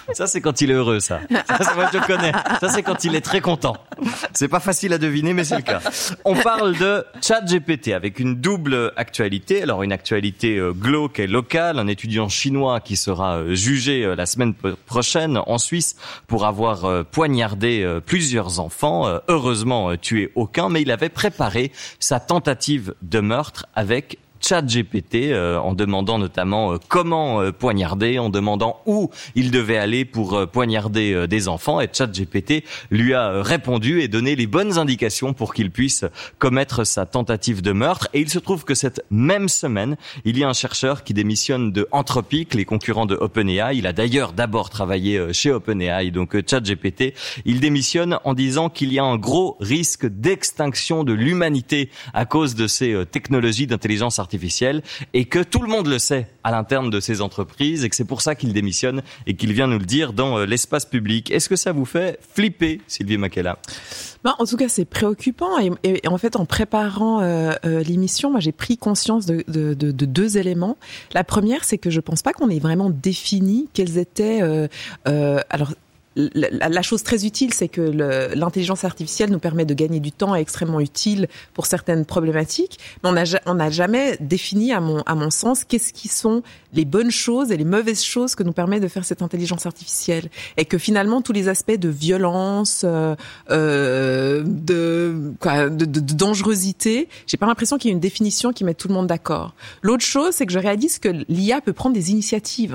Ça, c'est quand il est heureux, ça. Ça, moi, je le connais. Ça, c'est quand il est très content. C'est pas facile à deviner, mais c'est le cas. On parle de ChatGPT avec une double actualité. Alors, une actualité glauque et locale. Un étudiant chinois qui sera jugé la semaine prochaine en Suisse pour avoir poignardé plusieurs enfants. Heureusement, tué aucun, mais il avait préparé sa tentative de meurtre avec ChatGPT, en demandant notamment comment poignarder, en demandant où il devait aller pour poignarder des enfants. Et ChatGPT lui a répondu et donné les bonnes indications pour qu'il puisse commettre sa tentative de meurtre. Et il se trouve que cette même semaine, il y a un chercheur qui démissionne de Anthropic, les concurrents de OpenAI. Il a d'ailleurs d'abord travaillé chez OpenAI, donc ChatGPT. Il démissionne en disant qu'il y a un gros risque d'extinction de l'humanité à cause de ces technologies d'intelligence artificielle et que tout le monde le sait à l'interne de ces entreprises et que c'est pour ça qu'il démissionne et qu'il vient nous le dire dans l'espace public. Est-ce que ça vous fait flipper, Sylvie Makela? En tout cas, c'est préoccupant et en fait, en préparant l'émission, moi, j'ai pris conscience de deux éléments. La première, c'est que je pense pas qu'on ait vraiment défini quels étaient alors. La chose très utile, c'est que l'intelligence artificielle nous permet de gagner du temps, est extrêmement utile pour certaines problématiques, mais on n'a jamais défini, à mon sens, qu'est-ce qui sont les bonnes choses et les mauvaises choses que nous permet de faire cette intelligence artificielle, et que finalement tous les aspects de violence, de dangerosité, j'ai pas l'impression qu'il y ait une définition qui mette tout le monde d'accord. L'autre chose, c'est que je réalise que l'IA peut prendre des initiatives,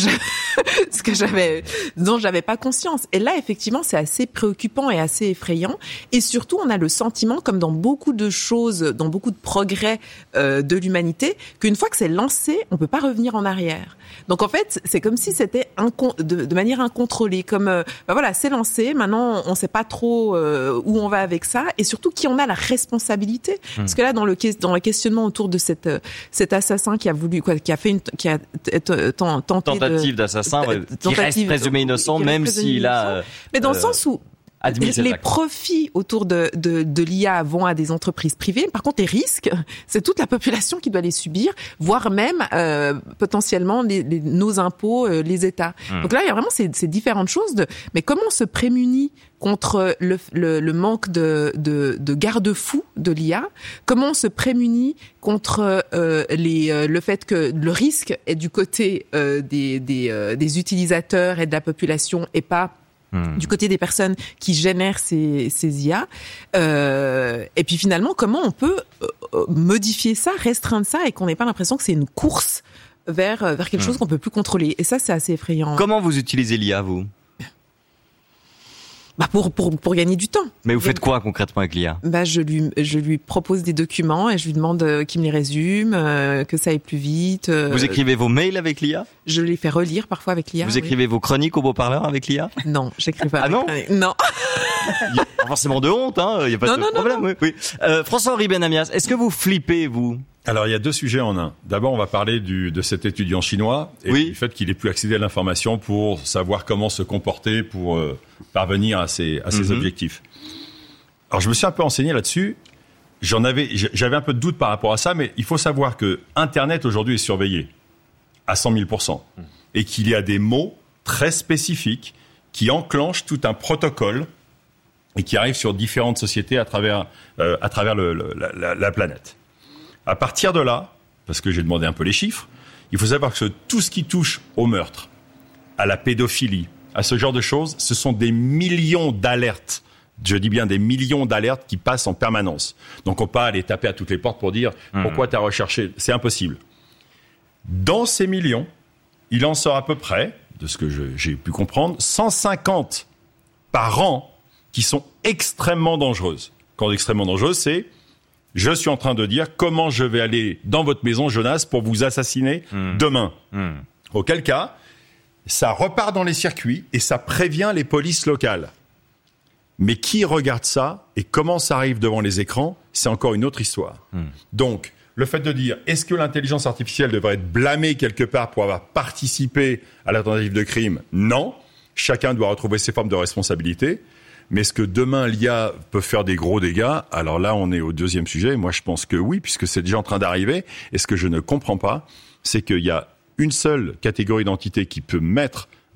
dont j'avais pas conscience. Et là, effectivement, c'est assez préoccupant et assez effrayant. Et surtout, on a le sentiment, comme dans beaucoup de choses, dans beaucoup de progrès de l'humanité, qu'une fois que c'est lancé, on peut pas revenir en arrière. Donc, en fait, c'est comme si c'était de manière incontrôlée. Comme, voilà, c'est lancé. Maintenant, on sait pas trop où on va avec ça. Et surtout, qui en a la responsabilité. Parce que là, dans le questionnement autour de cet assassin qui a tenté tentative d'assassin, qui reste présumé innocent, même si mais dans le sens où les profits autour de l'IA vont à des entreprises privées. Par contre, les risques, c'est toute la population qui doit les subir, voire même potentiellement nos impôts, les États. Donc là, il y a vraiment ces différentes choses. Mais comment on se prémunit contre le manque de garde-fous de l'IA? Comment on se prémunit contre le fait que le risque est du côté des utilisateurs et de la population et pas du côté des personnes qui génèrent ces IA, et puis finalement comment on peut modifier ça, restreindre ça, et qu'on n'ait pas l'impression que c'est une course vers quelque chose qu'on peut plus contrôler. Et ça, c'est assez effrayant. Comment vous utilisez l'IA, vous? Pour gagner du temps. Mais vous faites quoi concrètement avec l'IA? Je lui propose des documents et je lui demande qu'il me les résume, que ça aille plus vite. Vous écrivez vos mails avec l'IA? Je les fais relire parfois avec l'IA. Vous écrivez vos chroniques au beau-parleur avec l'IA? Non, j'écris pas. Ah non? Non. Il y a pas forcément de honte, hein. Il y a pas de problème. Non. Oui. François-Henri Benamias, est-ce que vous flippez, vous? Alors, il y a deux sujets en un. D'abord, on va parler de cet étudiant chinois et du fait qu'il ait pu accéder à l'information pour savoir comment se comporter pour parvenir à ses objectifs. Alors, je me suis un peu renseigné là-dessus. J'avais un peu de doute par rapport à ça, mais il faut savoir que Internet aujourd'hui est surveillé à 100 000% et qu'il y a des mots très spécifiques qui enclenchent tout un protocole et qui arrivent sur différentes sociétés à travers la planète. À partir de là, parce que j'ai demandé un peu les chiffres, il faut savoir que tout ce qui touche au meurtre, à la pédophilie, à ce genre de choses, ce sont des millions d'alertes. Je dis bien des millions d'alertes qui passent en permanence. Donc on peut pas aller taper à toutes les portes pour dire pourquoi tu as recherché. C'est impossible. Dans ces millions, il en sort à peu près, de ce que j'ai pu comprendre, 150 par an qui sont extrêmement dangereuses. Quand extrêmement dangereuses, c'est je suis en train de dire comment je vais aller dans votre maison, Jonas, pour vous assassiner demain. Auquel cas, ça repart dans les circuits et ça prévient les polices locales. Mais qui regarde ça et comment ça arrive devant les écrans, c'est encore une autre histoire. Donc, le fait de dire, est-ce que l'intelligence artificielle devrait être blâmée quelque part pour avoir participé à la tentative de crime? Non. Chacun doit retrouver ses formes de responsabilité. Mais est-ce que demain, l'IA peut faire des gros dégâts? Alors là, on est au deuxième sujet. Moi, je pense que oui, puisque c'est déjà en train d'arriver. Et ce que je ne comprends pas, c'est qu'il y a une seule catégorie d'entités qui peut mettre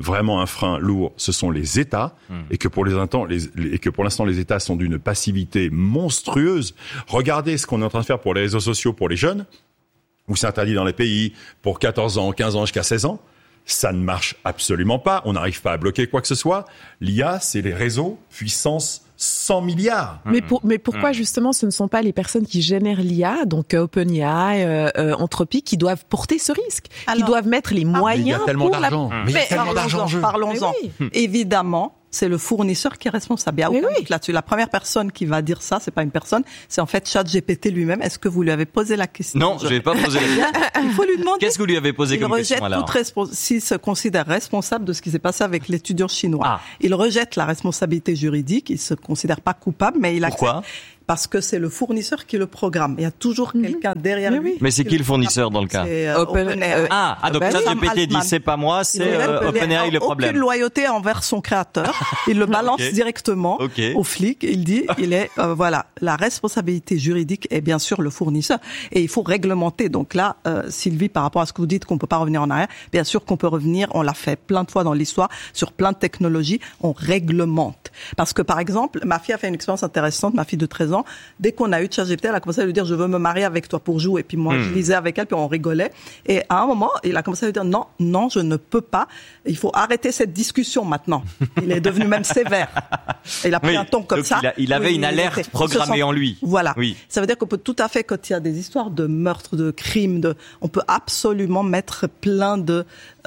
vraiment un frein lourd, ce sont les États, et que pour l'instant, les États sont d'une passivité monstrueuse. Regardez ce qu'on est en train de faire pour les réseaux sociaux pour les jeunes, où c'est interdit dans les pays pour 14 ans, 15 ans jusqu'à 16 ans. Ça ne marche absolument pas. On n'arrive pas à bloquer quoi que ce soit. L'IA, c'est les réseaux puissance 100 milliards. Mais pourquoi justement ce ne sont pas les personnes qui génèrent l'IA, donc OpenAI, Anthropic, qui doivent porter ce risque, qui doivent mettre les moyens. Mais il y a tellement pour d'argent. Mais il y a tellement d'argent en jeu. Parlons-en. Oui. Évidemment, c'est le fournisseur qui est responsable. Il y a aucun doute là-dessus. La première personne qui va dire ça, c'est pas une personne, c'est en fait ChatGPT lui-même. Est-ce que vous lui avez posé la question? Non, je vais pas poser la question. Il faut lui demander. Qu'est-ce que vous lui avez posé comme question alors? S'il se considère responsable de ce qui s'est passé avec l'étudiant chinois. Ah. Il rejette la responsabilité juridique, il se considère pas coupable, mais il accepte. Pourquoi? Parce que c'est le fournisseur qui le programme. Il y a toujours quelqu'un derrière lui. Mais c'est qui le fournisseur dans le cas? C'est OpenAI. Donc ChatGPT dit c'est pas moi, c'est OpenAI le problème. Aucune loyauté envers son créateur. Il le balance directement aux flics. Il dit, voilà, la responsabilité juridique est bien sûr le fournisseur et il faut réglementer. Donc là, Sylvie, par rapport à ce que vous dites qu'on peut pas revenir en arrière, bien sûr qu'on peut revenir. On l'a fait plein de fois dans l'histoire sur plein de technologies. On réglemente. Parce que par exemple, ma fille a fait une expérience intéressante. Ma fille de 13 ans, dès qu'on a eu ChatGPT, elle a commencé à lui dire je veux me marier avec toi pour jouer. Et puis moi, je lisais avec elle, puis on rigolait. Et à un moment, il a commencé à lui dire non, je ne peux pas. Il faut arrêter cette discussion maintenant. Il est devenu même sévère. Et il a pris un ton comme ça. Il avait une alerte programmée en lui. Voilà. Oui. Ça veut dire qu'on peut tout à fait, quand il y a des histoires de meurtres, de crimes, on peut absolument mettre plein de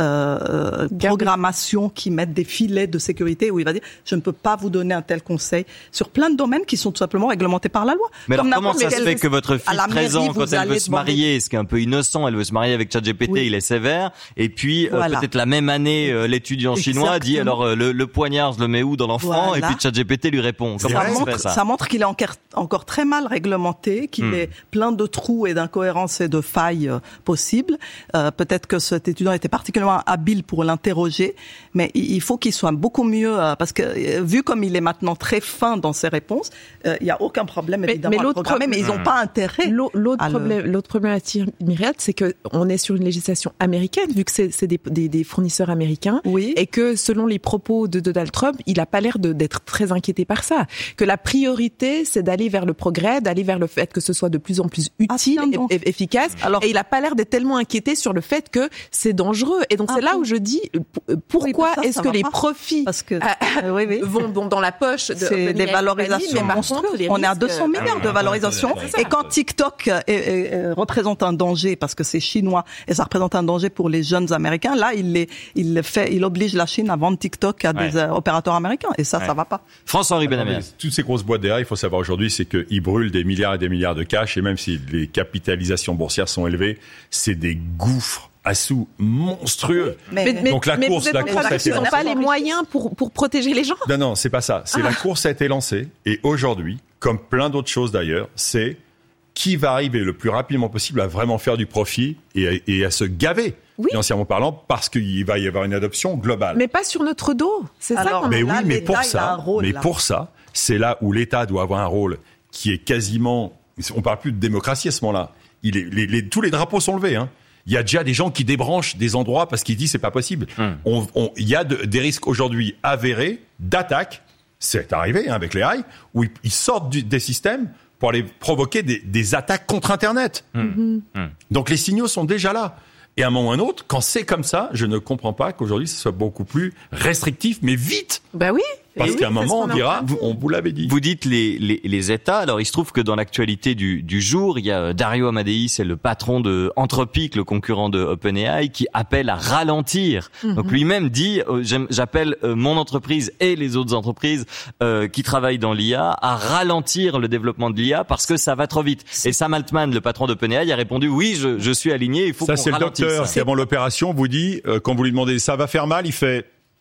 programmations qui mettent des filets de sécurité où il va dire je ne peux pas vous donner un tel conseil sur plein de domaines qui sont tout simplement réglementés par la loi. Mais alors comment ça se fait que votre fille 13 ans, quand elle veut se marier, ce qui est un peu innocent, elle veut se marier avec ChatGPT, il est sévère, et puis peut-être la même année, l'étudiant chinois dit alors le poignard je le mets où dans l'enfant, et puis ChatGPT lui répond. Comment ça montre qu'il est encore très mal réglementé, qu'il est plein de trous et d'incohérences et de failles possibles. Peut-être que cet étudiant était particulièrement habile pour l'interroger, mais il faut qu'il soit beaucoup mieux, parce que vu comme il est maintenant très fin dans ses réponses, il y a aucun problème évidemment à le programmer, mais ils n'ont pas intérêt. L'autre problématique, Myriam, c'est que on est sur une législation américaine, vu que c'est des fournisseurs américains, et que selon les propos de Donald Trump, il a pas l'air d'être très inquiété par ça. Que la priorité, c'est d'aller vers le progrès, d'aller vers le fait que ce soit de plus en plus utile et efficace. Et il a pas l'air d'être tellement inquiété sur le fait que c'est dangereux. Et donc c'est là où je dis pourquoi est-ce que les profits vont dans la poche de c'est des valorisations monstrueuses. On est à 200 milliards de valorisation. Et quand TikTok représente un danger, parce que c'est chinois et ça représente un danger pour les jeunes américains, là il oblige la Chine à vendre TikTok à des opérateurs américains. Et ça va pas. François-Henri Benhamel. Toutes ces grosses boîtes derrière, il faut savoir aujourd'hui, c'est qu'ils brûlent des milliards et des milliards de cash, et même si les capitalisations boursières sont élevées, c'est des gouffres à sous monstrueux. Donc la course a été lancée. Ils n'ont pas les moyens pour protéger les gens. Non, c'est pas ça. C'est la course a été lancée, et aujourd'hui, comme plein d'autres choses d'ailleurs, c'est qui va arriver le plus rapidement possible à vraiment faire du profit et à se gaver. Financièrement parlant, parce qu'il va y avoir une adoption globale. Mais pas sur notre dos. C'est ça qu'on a. Mais pour ça, c'est là où l'État doit avoir un rôle qui est quasiment, on parle plus de démocratie à ce moment-là. Tous les drapeaux sont levés, hein. Il y a déjà des gens qui débranchent des endroits parce qu'ils disent c'est pas possible. Il y a des risques aujourd'hui avérés d'attaque. C'est arrivé, avec les AI, où ils sortent des systèmes pour aller provoquer des attaques contre Internet. Donc les signaux sont déjà là. Et à un moment ou à un autre, quand c'est comme ça, je ne comprends pas qu'aujourd'hui, ce soit beaucoup plus restrictif, mais vite. Bah oui. Parce qu'à un moment, on dira, on vous l'avait dit. Vous dites les États. Alors, il se trouve que dans l'actualité du jour, il y a Dario Amodei, c'est le patron de Anthropic, le concurrent de OpenAI, qui appelle à ralentir. Donc, lui-même dit, j'appelle mon entreprise et les autres entreprises qui travaillent dans l'IA à ralentir le développement de l'IA parce que ça va trop vite. Et Sam Altman, le patron d'OpenAI, a répondu, oui, je suis aligné, il faut qu'on ralentisse. Ça, c'est le docteur qui, avant l'opération, vous dit, quand vous lui demandez, ça va faire mal, il fait...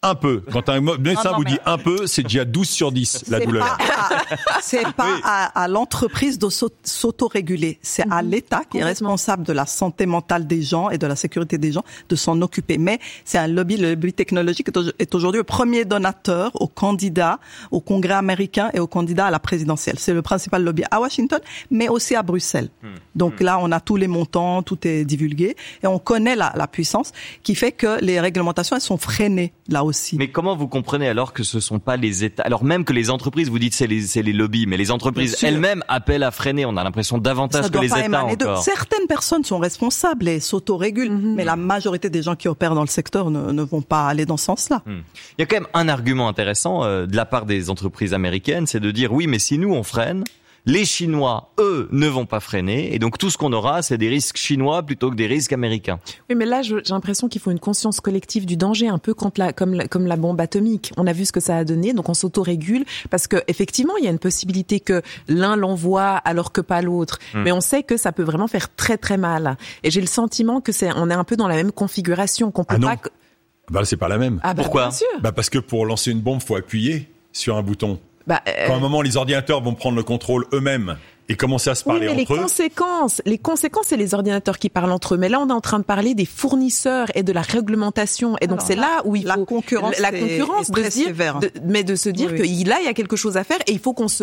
un peu. Quand un médecin vous dit un peu, c'est déjà 12 sur 10, la douleur. C'est pas à l'entreprise de s'autoréguler. C'est à l'État qui est responsable de la santé mentale des gens et de la sécurité des gens de s'en occuper. Mais c'est un lobby, le lobby technologique est aujourd'hui le premier donateur aux candidats au Congrès américain et aux candidats à la présidentielle. C'est le principal lobby à Washington, mais aussi à Bruxelles. Donc là, on a tous les montants, tout est divulgué et on connaît la puissance qui fait que les réglementations, elles sont freinées là aussi. Mais comment vous comprenez alors que ce sont pas les États, alors même que les entreprises, vous dites c'est les lobbies, mais les entreprises elles-mêmes appellent à freiner. On a l'impression davantage que les États encore. Certaines personnes sont responsables et s'autorégulent, mais la majorité des gens qui opèrent dans le secteur ne vont pas aller dans ce sens-là. Il y a quand même un argument intéressant de la part des entreprises américaines, c'est de dire oui, mais si nous on freine, les Chinois, eux, ne vont pas freiner, et donc tout ce qu'on aura, c'est des risques chinois plutôt que des risques américains. Oui, mais là, j'ai l'impression qu'il faut une conscience collective du danger, un peu comme la bombe atomique. On a vu ce que ça a donné, donc on s'autorégule, parce que effectivement, il y a une possibilité que l'un l'envoie alors que pas l'autre, mais on sait que ça peut vraiment faire très très mal. Et j'ai le sentiment que on est un peu dans la même configuration, qu'on peut pas. Bah, c'est pas la même. Pourquoi? Bien sûr. Bah, parce que pour lancer une bombe, faut appuyer sur un bouton. Quand à un moment, les ordinateurs vont prendre le contrôle eux-mêmes et commencer à se parler entre eux. Les conséquences, c'est les ordinateurs qui parlent entre eux. Mais là, on est en train de parler des fournisseurs et de la réglementation. Et donc, c'est là où il faut... La concurrence est très sévère. Mais de se dire que là, il y a quelque chose à faire et il faut qu'on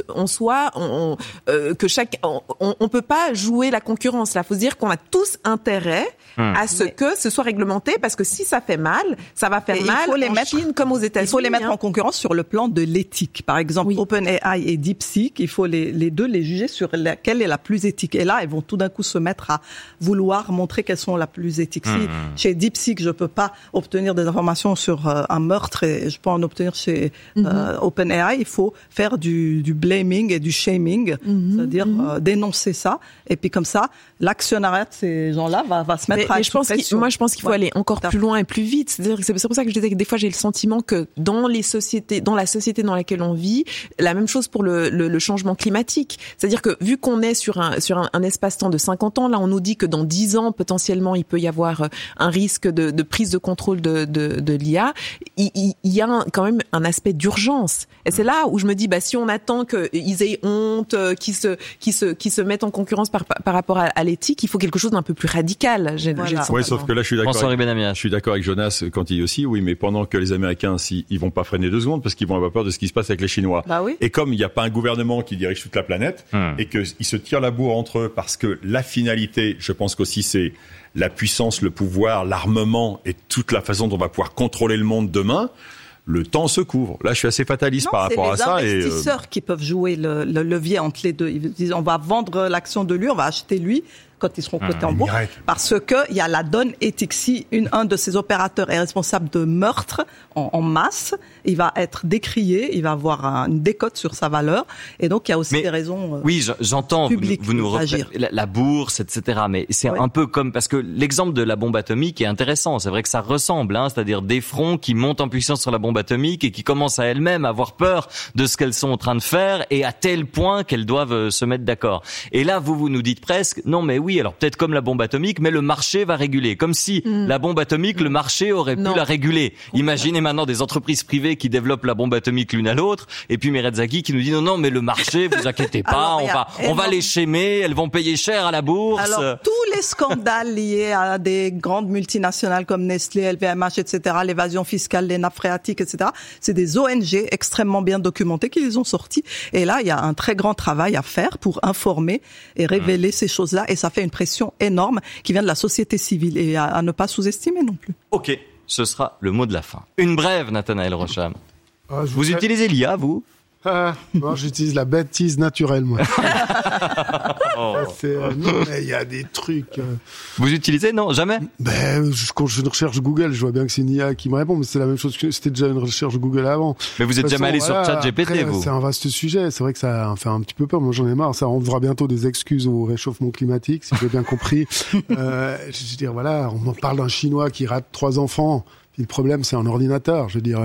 peut pas jouer la concurrence. Là, faut se dire qu'on a tous intérêt à ce que ce soit réglementé, parce que si ça fait mal, ça va faire mal en Chine comme aux États-Unis. Il faut les mettre en concurrence sur le plan de l'éthique. Par exemple, OpenAI et DeepSeek, il faut les deux les juger sur laquelle est la plus éthique. Et là, elles vont tout d'un coup se mettre à vouloir montrer qu'elles sont la plus éthique. Si chez DeepSeek, je peux pas obtenir des informations sur un meurtre et je peux en obtenir chez OpenAI, il faut faire du blaming et du shaming, c'est-à-dire dénoncer ça. Et puis comme ça, l'actionnariat de ces gens-là va se mettre à je pense qu'il faut aller encore plus loin et plus vite. C'est pour ça que je disais que des fois, j'ai le sentiment que dans la société dans laquelle on vit, la même chose pour le changement climatique. C'est-à-dire que vu qu'on est sur un espace-temps de 50 ans, là, on nous dit que dans 10 ans, potentiellement, il peut y avoir un risque de prise de contrôle de l'IA. Il y a quand même un aspect d'urgence. Et c'est là où je me dis, si on attend qu'ils aient honte, qu'ils se mettent en concurrence par rapport à l'éthique, il faut quelque chose d'un peu plus radical. Oui, sauf que là, je suis d'accord avec Jonas quand il dit aussi, oui, mais pendant que les Américains, ils vont pas freiner 2 secondes parce qu'ils vont avoir peur de ce qui se passe avec les Chinois. Et comme il n'y a pas un gouvernement qui dirige toute la planète, et qu'ils se tirent la bourre entre eux parce que la finalité, je pense qu'aussi c'est la puissance, le pouvoir, l'armement et toute la façon dont on va pouvoir contrôler le monde demain, le temps se couvre. Là, je suis assez fataliste par rapport à ça. C'est les investisseurs qui peuvent jouer le levier entre les deux. Ils disent, on va vendre l'action de lui, on va acheter lui quand ils seront cotés en bourse, parce que il y a la donne éthique. Si un de ces opérateurs est responsable de meurtre en masse, il va être décrié, il va avoir une décote sur sa valeur, et donc il y a aussi des raisons j'entends, vous nous reprenez la bourse, etc. Mais c'est un peu comme, parce que l'exemple de la bombe atomique est intéressant. C'est vrai que ça ressemble, c'est-à-dire des fronts qui montent en puissance sur la bombe atomique et qui commencent à elles-mêmes à avoir peur de ce qu'elles sont en train de faire, et à tel point qu'elles doivent se mettre d'accord. Et là, vous nous dites presque, non mais oui, alors peut-être comme la bombe atomique, mais le marché va réguler. Comme si la bombe atomique, le marché aurait pu la réguler. Imaginez maintenant des entreprises privées qui développent la bombe atomique l'une à l'autre, et puis Mireille Zaghi qui nous dit non, mais le marché, vous inquiétez pas, on va les schémer, elles vont payer cher à la bourse. Alors, tous les scandales liés à des grandes multinationales comme Nestlé, LVMH, etc., l'évasion fiscale, les nappes phréatiques, etc., c'est des ONG extrêmement bien documentées qui les ont sortis. Et là, il y a un très grand travail à faire pour informer et révéler ces choses-là, et ça fait une pression énorme qui vient de la société civile, et à ne pas sous-estimer non plus. Ok, ce sera le mot de la fin. Une brève, Nathanaël Rocham. Vous utilisez l'IA, vous? Moi, j'utilise la bêtise naturelle, moi. Non, mais il y a des trucs. Vous utilisez? Non, jamais? Quand je recherche Google, je vois bien que c'est une IA qui me répond, mais c'est la même chose que c'était déjà une recherche Google avant. Mais vous êtes jamais allé sur ChatGPT, vous? C'est un vaste sujet. C'est vrai que ça en fait un petit peu peur. Moi, j'en ai marre. Ça rendra bientôt des excuses au réchauffement climatique, si j'ai bien compris. Je veux dire, voilà, on en parle d'un Chinois qui rate 3 enfants. Puis le problème, c'est un ordinateur, je veux dire.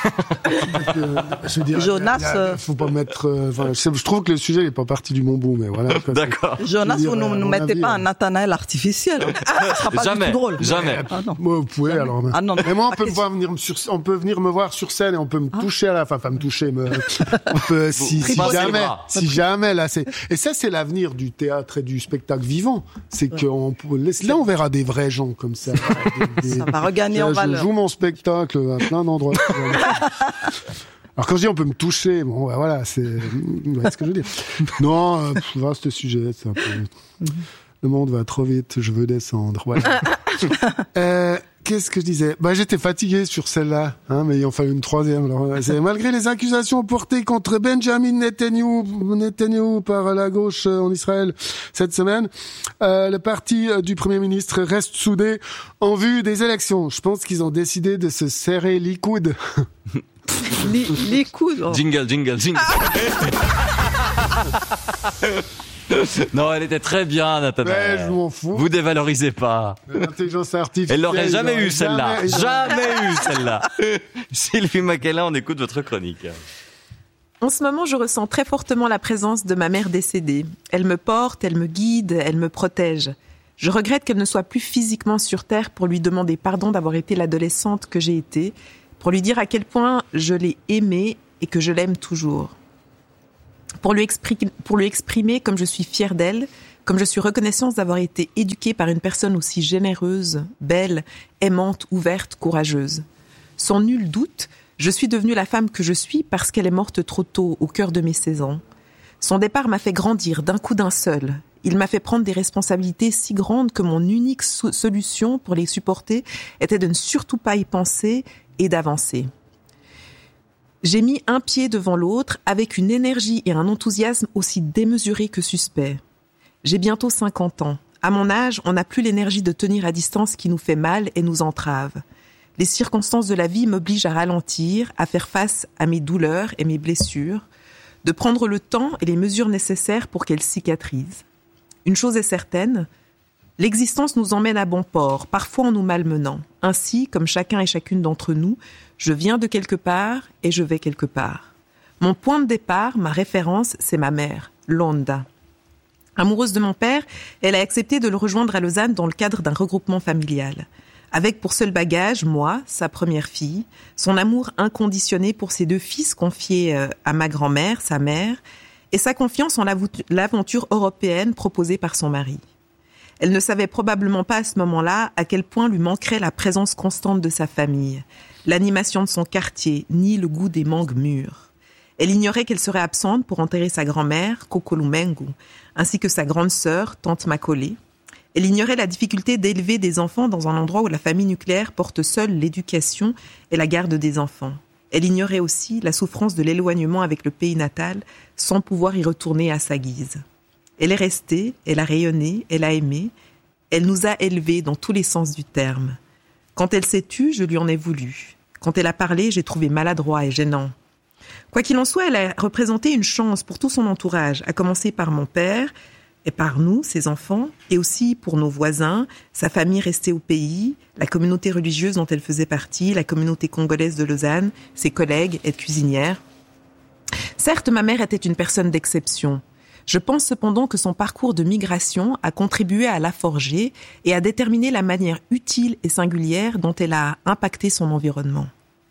Jonas, faut pas mettre. Je trouve que le sujet n'est pas parti du bon bout, mais voilà. D'accord. Jonas, vous ne nous mettez pas un Nathanaël artificiel. Ça sera pas Jamais, du tout drôle. jamais. Ah non. Moi, vous pouvez alors. Ah non, Mais moi, on peut venir me voir sur scène et on peut me toucher à la fin, me toucher, on peut, si jamais là, et ça, c'est l'avenir du théâtre et du spectacle vivant. C'est que là, on verra des vrais gens comme ça. Ça va regagner en valeur. Je joue mon spectacle à plein d'endroits. Alors quand je dis on peut me toucher, bon, voilà, c'est ce que je veux dire. Non, vaste sujet, c'est un peu. Le monde va trop vite, je veux descendre. Voilà. Qu'est-ce que je disais? J'étais fatigué sur celle-là, mais il en fallait une troisième. Alors, malgré les accusations portées contre Benjamin Netanyahu par la gauche en Israël cette semaine, le parti du Premier ministre reste soudé en vue des élections. Je pense qu'ils ont décidé de se serrer les coudes. Les coudes. Oh. Jingle. Non, elle était très bien, Nathanaël. Ouais, je m'en fous. Vous dévalorisez pas. L'intelligence artificielle. Elle l'aurait jamais eu, celle-là. Jamais eu, celle-là. Sylvie Macella, on écoute votre chronique. En ce moment, je ressens très fortement la présence de ma mère décédée. Elle me porte, elle me guide, elle me protège. Je regrette qu'elle ne soit plus physiquement sur Terre pour lui demander pardon d'avoir été l'adolescente que j'ai été, pour lui dire à quel point je l'ai aimée et que je l'aime toujours. Pour lui exprimer comme je suis fière d'elle, comme je suis reconnaissante d'avoir été éduquée par une personne aussi généreuse, belle, aimante, ouverte, courageuse. Sans nul doute, je suis devenue la femme que je suis parce qu'elle est morte trop tôt, au cœur de mes 16 ans. Son départ m'a fait grandir d'un coup d'un seul. Il m'a fait prendre des responsabilités si grandes que mon unique solution pour les supporter était de ne surtout pas y penser et d'avancer. J'ai mis un pied devant l'autre avec une énergie et un enthousiasme aussi démesurés que suspects. J'ai bientôt 50 ans. À mon âge, on n'a plus l'énergie de tenir à distance qui nous fait mal et nous entrave. Les circonstances de la vie m'obligent à ralentir, à faire face à mes douleurs et mes blessures, de prendre le temps et les mesures nécessaires pour qu'elles cicatrisent. Une chose est certaine, l'existence nous emmène à bon port, parfois en nous malmenant. Ainsi, comme chacun et chacune d'entre nous, je viens de quelque part et je vais quelque part. Mon point de départ, ma référence, c'est ma mère, Londa. Amoureuse de mon père, elle a accepté de le rejoindre à Lausanne dans le cadre d'un regroupement familial. Avec pour seul bagage, moi, sa première fille, son amour inconditionné pour ses 2 fils confiés à ma grand-mère, sa mère, et sa confiance en l'aventure européenne proposée par son mari. Elle ne savait probablement pas à ce moment-là à quel point lui manquerait la présence constante de sa famille, l'animation de son quartier, ni le goût des mangues mûres. Elle ignorait qu'elle serait absente pour enterrer sa grand-mère, Kokolumengu, ainsi que sa grande sœur, tante Macaulay. Elle ignorait la difficulté d'élever des enfants dans un endroit où la famille nucléaire porte seule l'éducation et la garde des enfants. Elle ignorait aussi la souffrance de l'éloignement avec le pays natal, sans pouvoir y retourner à sa guise. Elle est restée, elle a rayonné, elle a aimé, elle nous a élevés dans tous les sens du terme. Quand elle s'est tue, je lui en ai voulu. Quand elle a parlé, j'ai trouvé maladroit et gênant. Quoi qu'il en soit, elle a représenté une chance pour tout son entourage, à commencer par mon père et par nous, ses enfants, et aussi pour nos voisins, sa famille restée au pays, la communauté religieuse dont elle faisait partie, la communauté congolaise de Lausanne, ses collègues, elle cuisinière. Certes, ma mère était une personne d'exception. Je pense cependant que son parcours de migration a contribué à la forger et à déterminer la manière utile et singulière dont elle a impacté son environnement.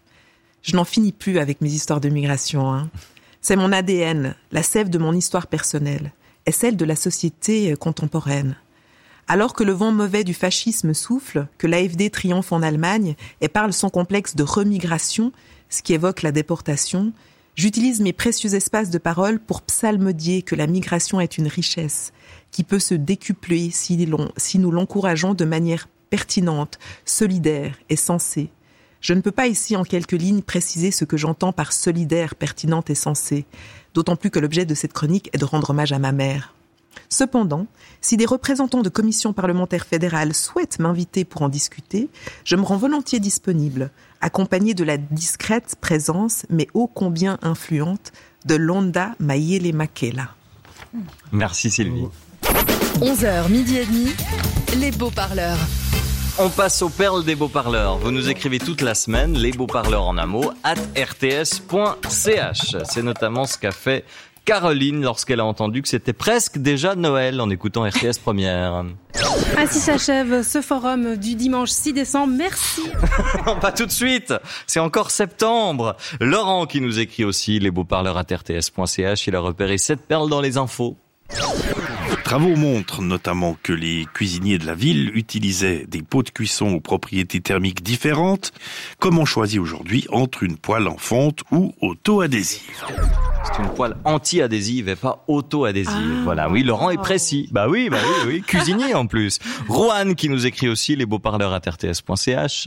Je n'en finis plus avec mes histoires de migration. C'est mon ADN, la sève de mon histoire personnelle, et celle de la société contemporaine. Alors que le vent mauvais du fascisme souffle, que l'AfD triomphe en Allemagne et parle sans complexe de remigration, ce qui évoque la déportation, j'utilise mes précieux espaces de parole pour psalmodier que la migration est une richesse qui peut se décupler si nous l'encourageons de manière pertinente, solidaire et sensée. Je ne peux pas ici en quelques lignes préciser ce que j'entends par solidaire, pertinente et sensée, d'autant plus que l'objet de cette chronique est de rendre hommage à ma mère. Cependant, si des représentants de commissions parlementaires fédérales souhaitent m'inviter pour en discuter, je me rends volontiers disponible, accompagnée de la discrète présence, mais ô combien influente, de Londa Mayele Makela. Merci Sylvie. 11h, midi et demi, les beaux parleurs. On passe aux perles des beaux parleurs. Vous nous écrivez toute la semaine, les beaux parleurs en un mot, @rts.ch. C'est notamment ce qu'a fait Caroline lorsqu'elle a entendu que c'était presque déjà Noël en écoutant RTS Première. Ainsi s'achève ce forum du dimanche 6 décembre. Merci. Non, pas tout de suite. C'est encore septembre. Laurent qui nous écrit aussi, les beaux parleurs @rts.ch. Il a repéré 7 perles dans les infos. Travaux montrent notamment que les cuisiniers de la ville utilisaient des pots de cuisson aux propriétés thermiques différentes, comme on choisit aujourd'hui entre une poêle en fonte ou auto-adhésive. C'est une poêle anti-adhésive et pas auto-adhésive. Voilà, oui, Laurent est précis. Bah oui, cuisinier en plus. Rohan qui nous écrit aussi, les beaux parleurs @rts.ch.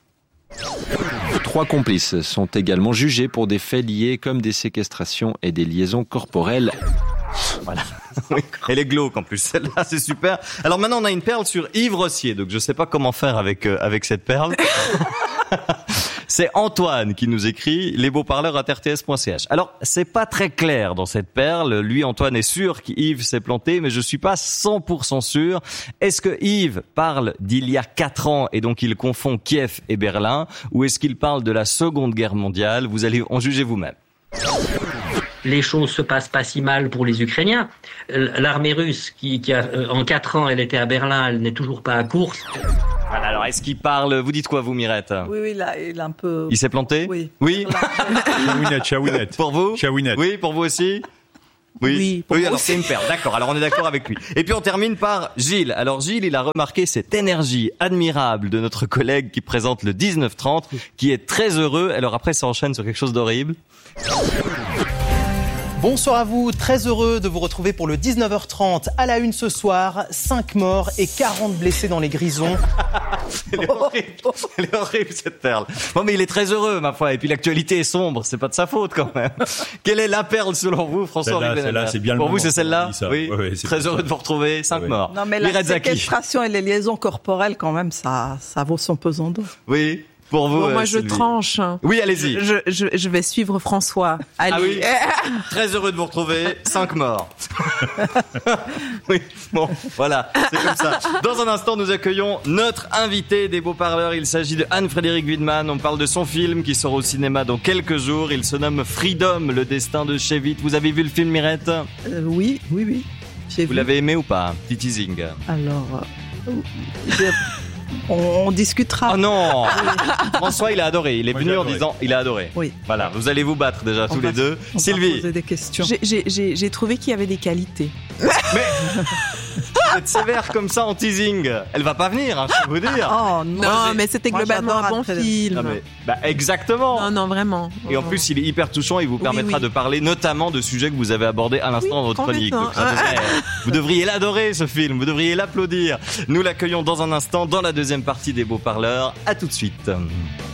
3 complices sont également jugés pour des faits liés comme des séquestrations et des liaisons corporelles. Voilà. Elle est glauque en plus, celle-là, c'est super. Alors maintenant, on a une perle sur Yves Rossier, donc je sais pas comment faire avec cette perle. C'est Antoine qui nous écrit, les beaux parleurs @rts.ch. Alors, c'est pas très clair dans cette perle. Lui, Antoine, est sûr qu'Yves s'est planté, mais je suis pas 100% sûr. Est-ce que Yves parle d'il y a 4 ans et donc il confond Kiev et Berlin, ou est-ce qu'il parle de la Seconde Guerre mondiale? Vous allez en juger vous-même. Les choses se passent pas si mal pour les Ukrainiens. L'armée russe, qui a, en 4 ans, elle était à Berlin, elle n'est toujours pas à Course. Voilà, alors est-ce qu'il parle, vous dites quoi vous, Mirette? Oui, là, il a un peu... Il s'est planté? Oui. Oui. Chawinette. Pour vous? Chawinette. Oui, pour vous aussi? Oui, alors c'est une perle. D'accord, alors on est d'accord avec lui. Et puis on termine par Gilles. Alors Gilles, il a remarqué cette énergie admirable de notre collègue qui présente le 19-30, qui est très heureux. Alors après, ça enchaîne sur quelque chose d'horrible. Bonsoir à vous, très heureux de vous retrouver pour le 19h30 à la une ce soir. 5 morts et 40 blessés dans les Grisons. Elle est horrible cette perle. Bon mais il est très heureux ma foi, et puis l'actualité est sombre, c'est pas de sa faute quand même. Quelle est la perle selon vous, François-Henri Benalla? Celle-là, c'est bien le Pour vous moment, c'est celle-là? Oui, Très heureux de vous retrouver, 5 morts. Non mais la séquestration et les liaisons corporelles quand même, ça vaut son pesant d'or. Oui. Pour vous, bon, moi, je Sylvie. tranche. Oui, allez-y. Je vais suivre François. Allez. Ah oui. Très heureux de vous retrouver. 5 morts. Oui. Bon, voilà. C'est comme ça. Dans un instant, nous accueillons notre invité des beaux parleurs. Il s'agit de Anne-Frédérique Wiedemann. On parle de son film qui sort au cinéma dans quelques jours. Il se nomme Freedom, le destin de Chevit. Vous avez vu le film, Mirette? Oui. Vous l'avez aimé ou pas? Petit teasing. Alors, on discutera. Oh non. François, il a adoré. Il est venu en disant, il a adoré. Oui. Voilà. Vous allez vous battre déjà tous les deux. Sylvie. On va poser des questions. J'ai trouvé qu'il y avait des qualités. Mais vous êtes sévère comme ça en teasing. Elle va pas venir, hein, je peux vous dire. Oh non, mais c'était globalement un bon film. Non, mais, exactement. Non, vraiment. Et en plus, il est hyper touchant. Il vous permettra de parler notamment de sujets que vous avez abordés à l'instant dans votre chronique. Donc, vous devriez l'adorer, ce film. Vous devriez l'applaudir. Nous l'accueillons dans un instant dans la deuxième partie des beaux parleurs. À tout de suite.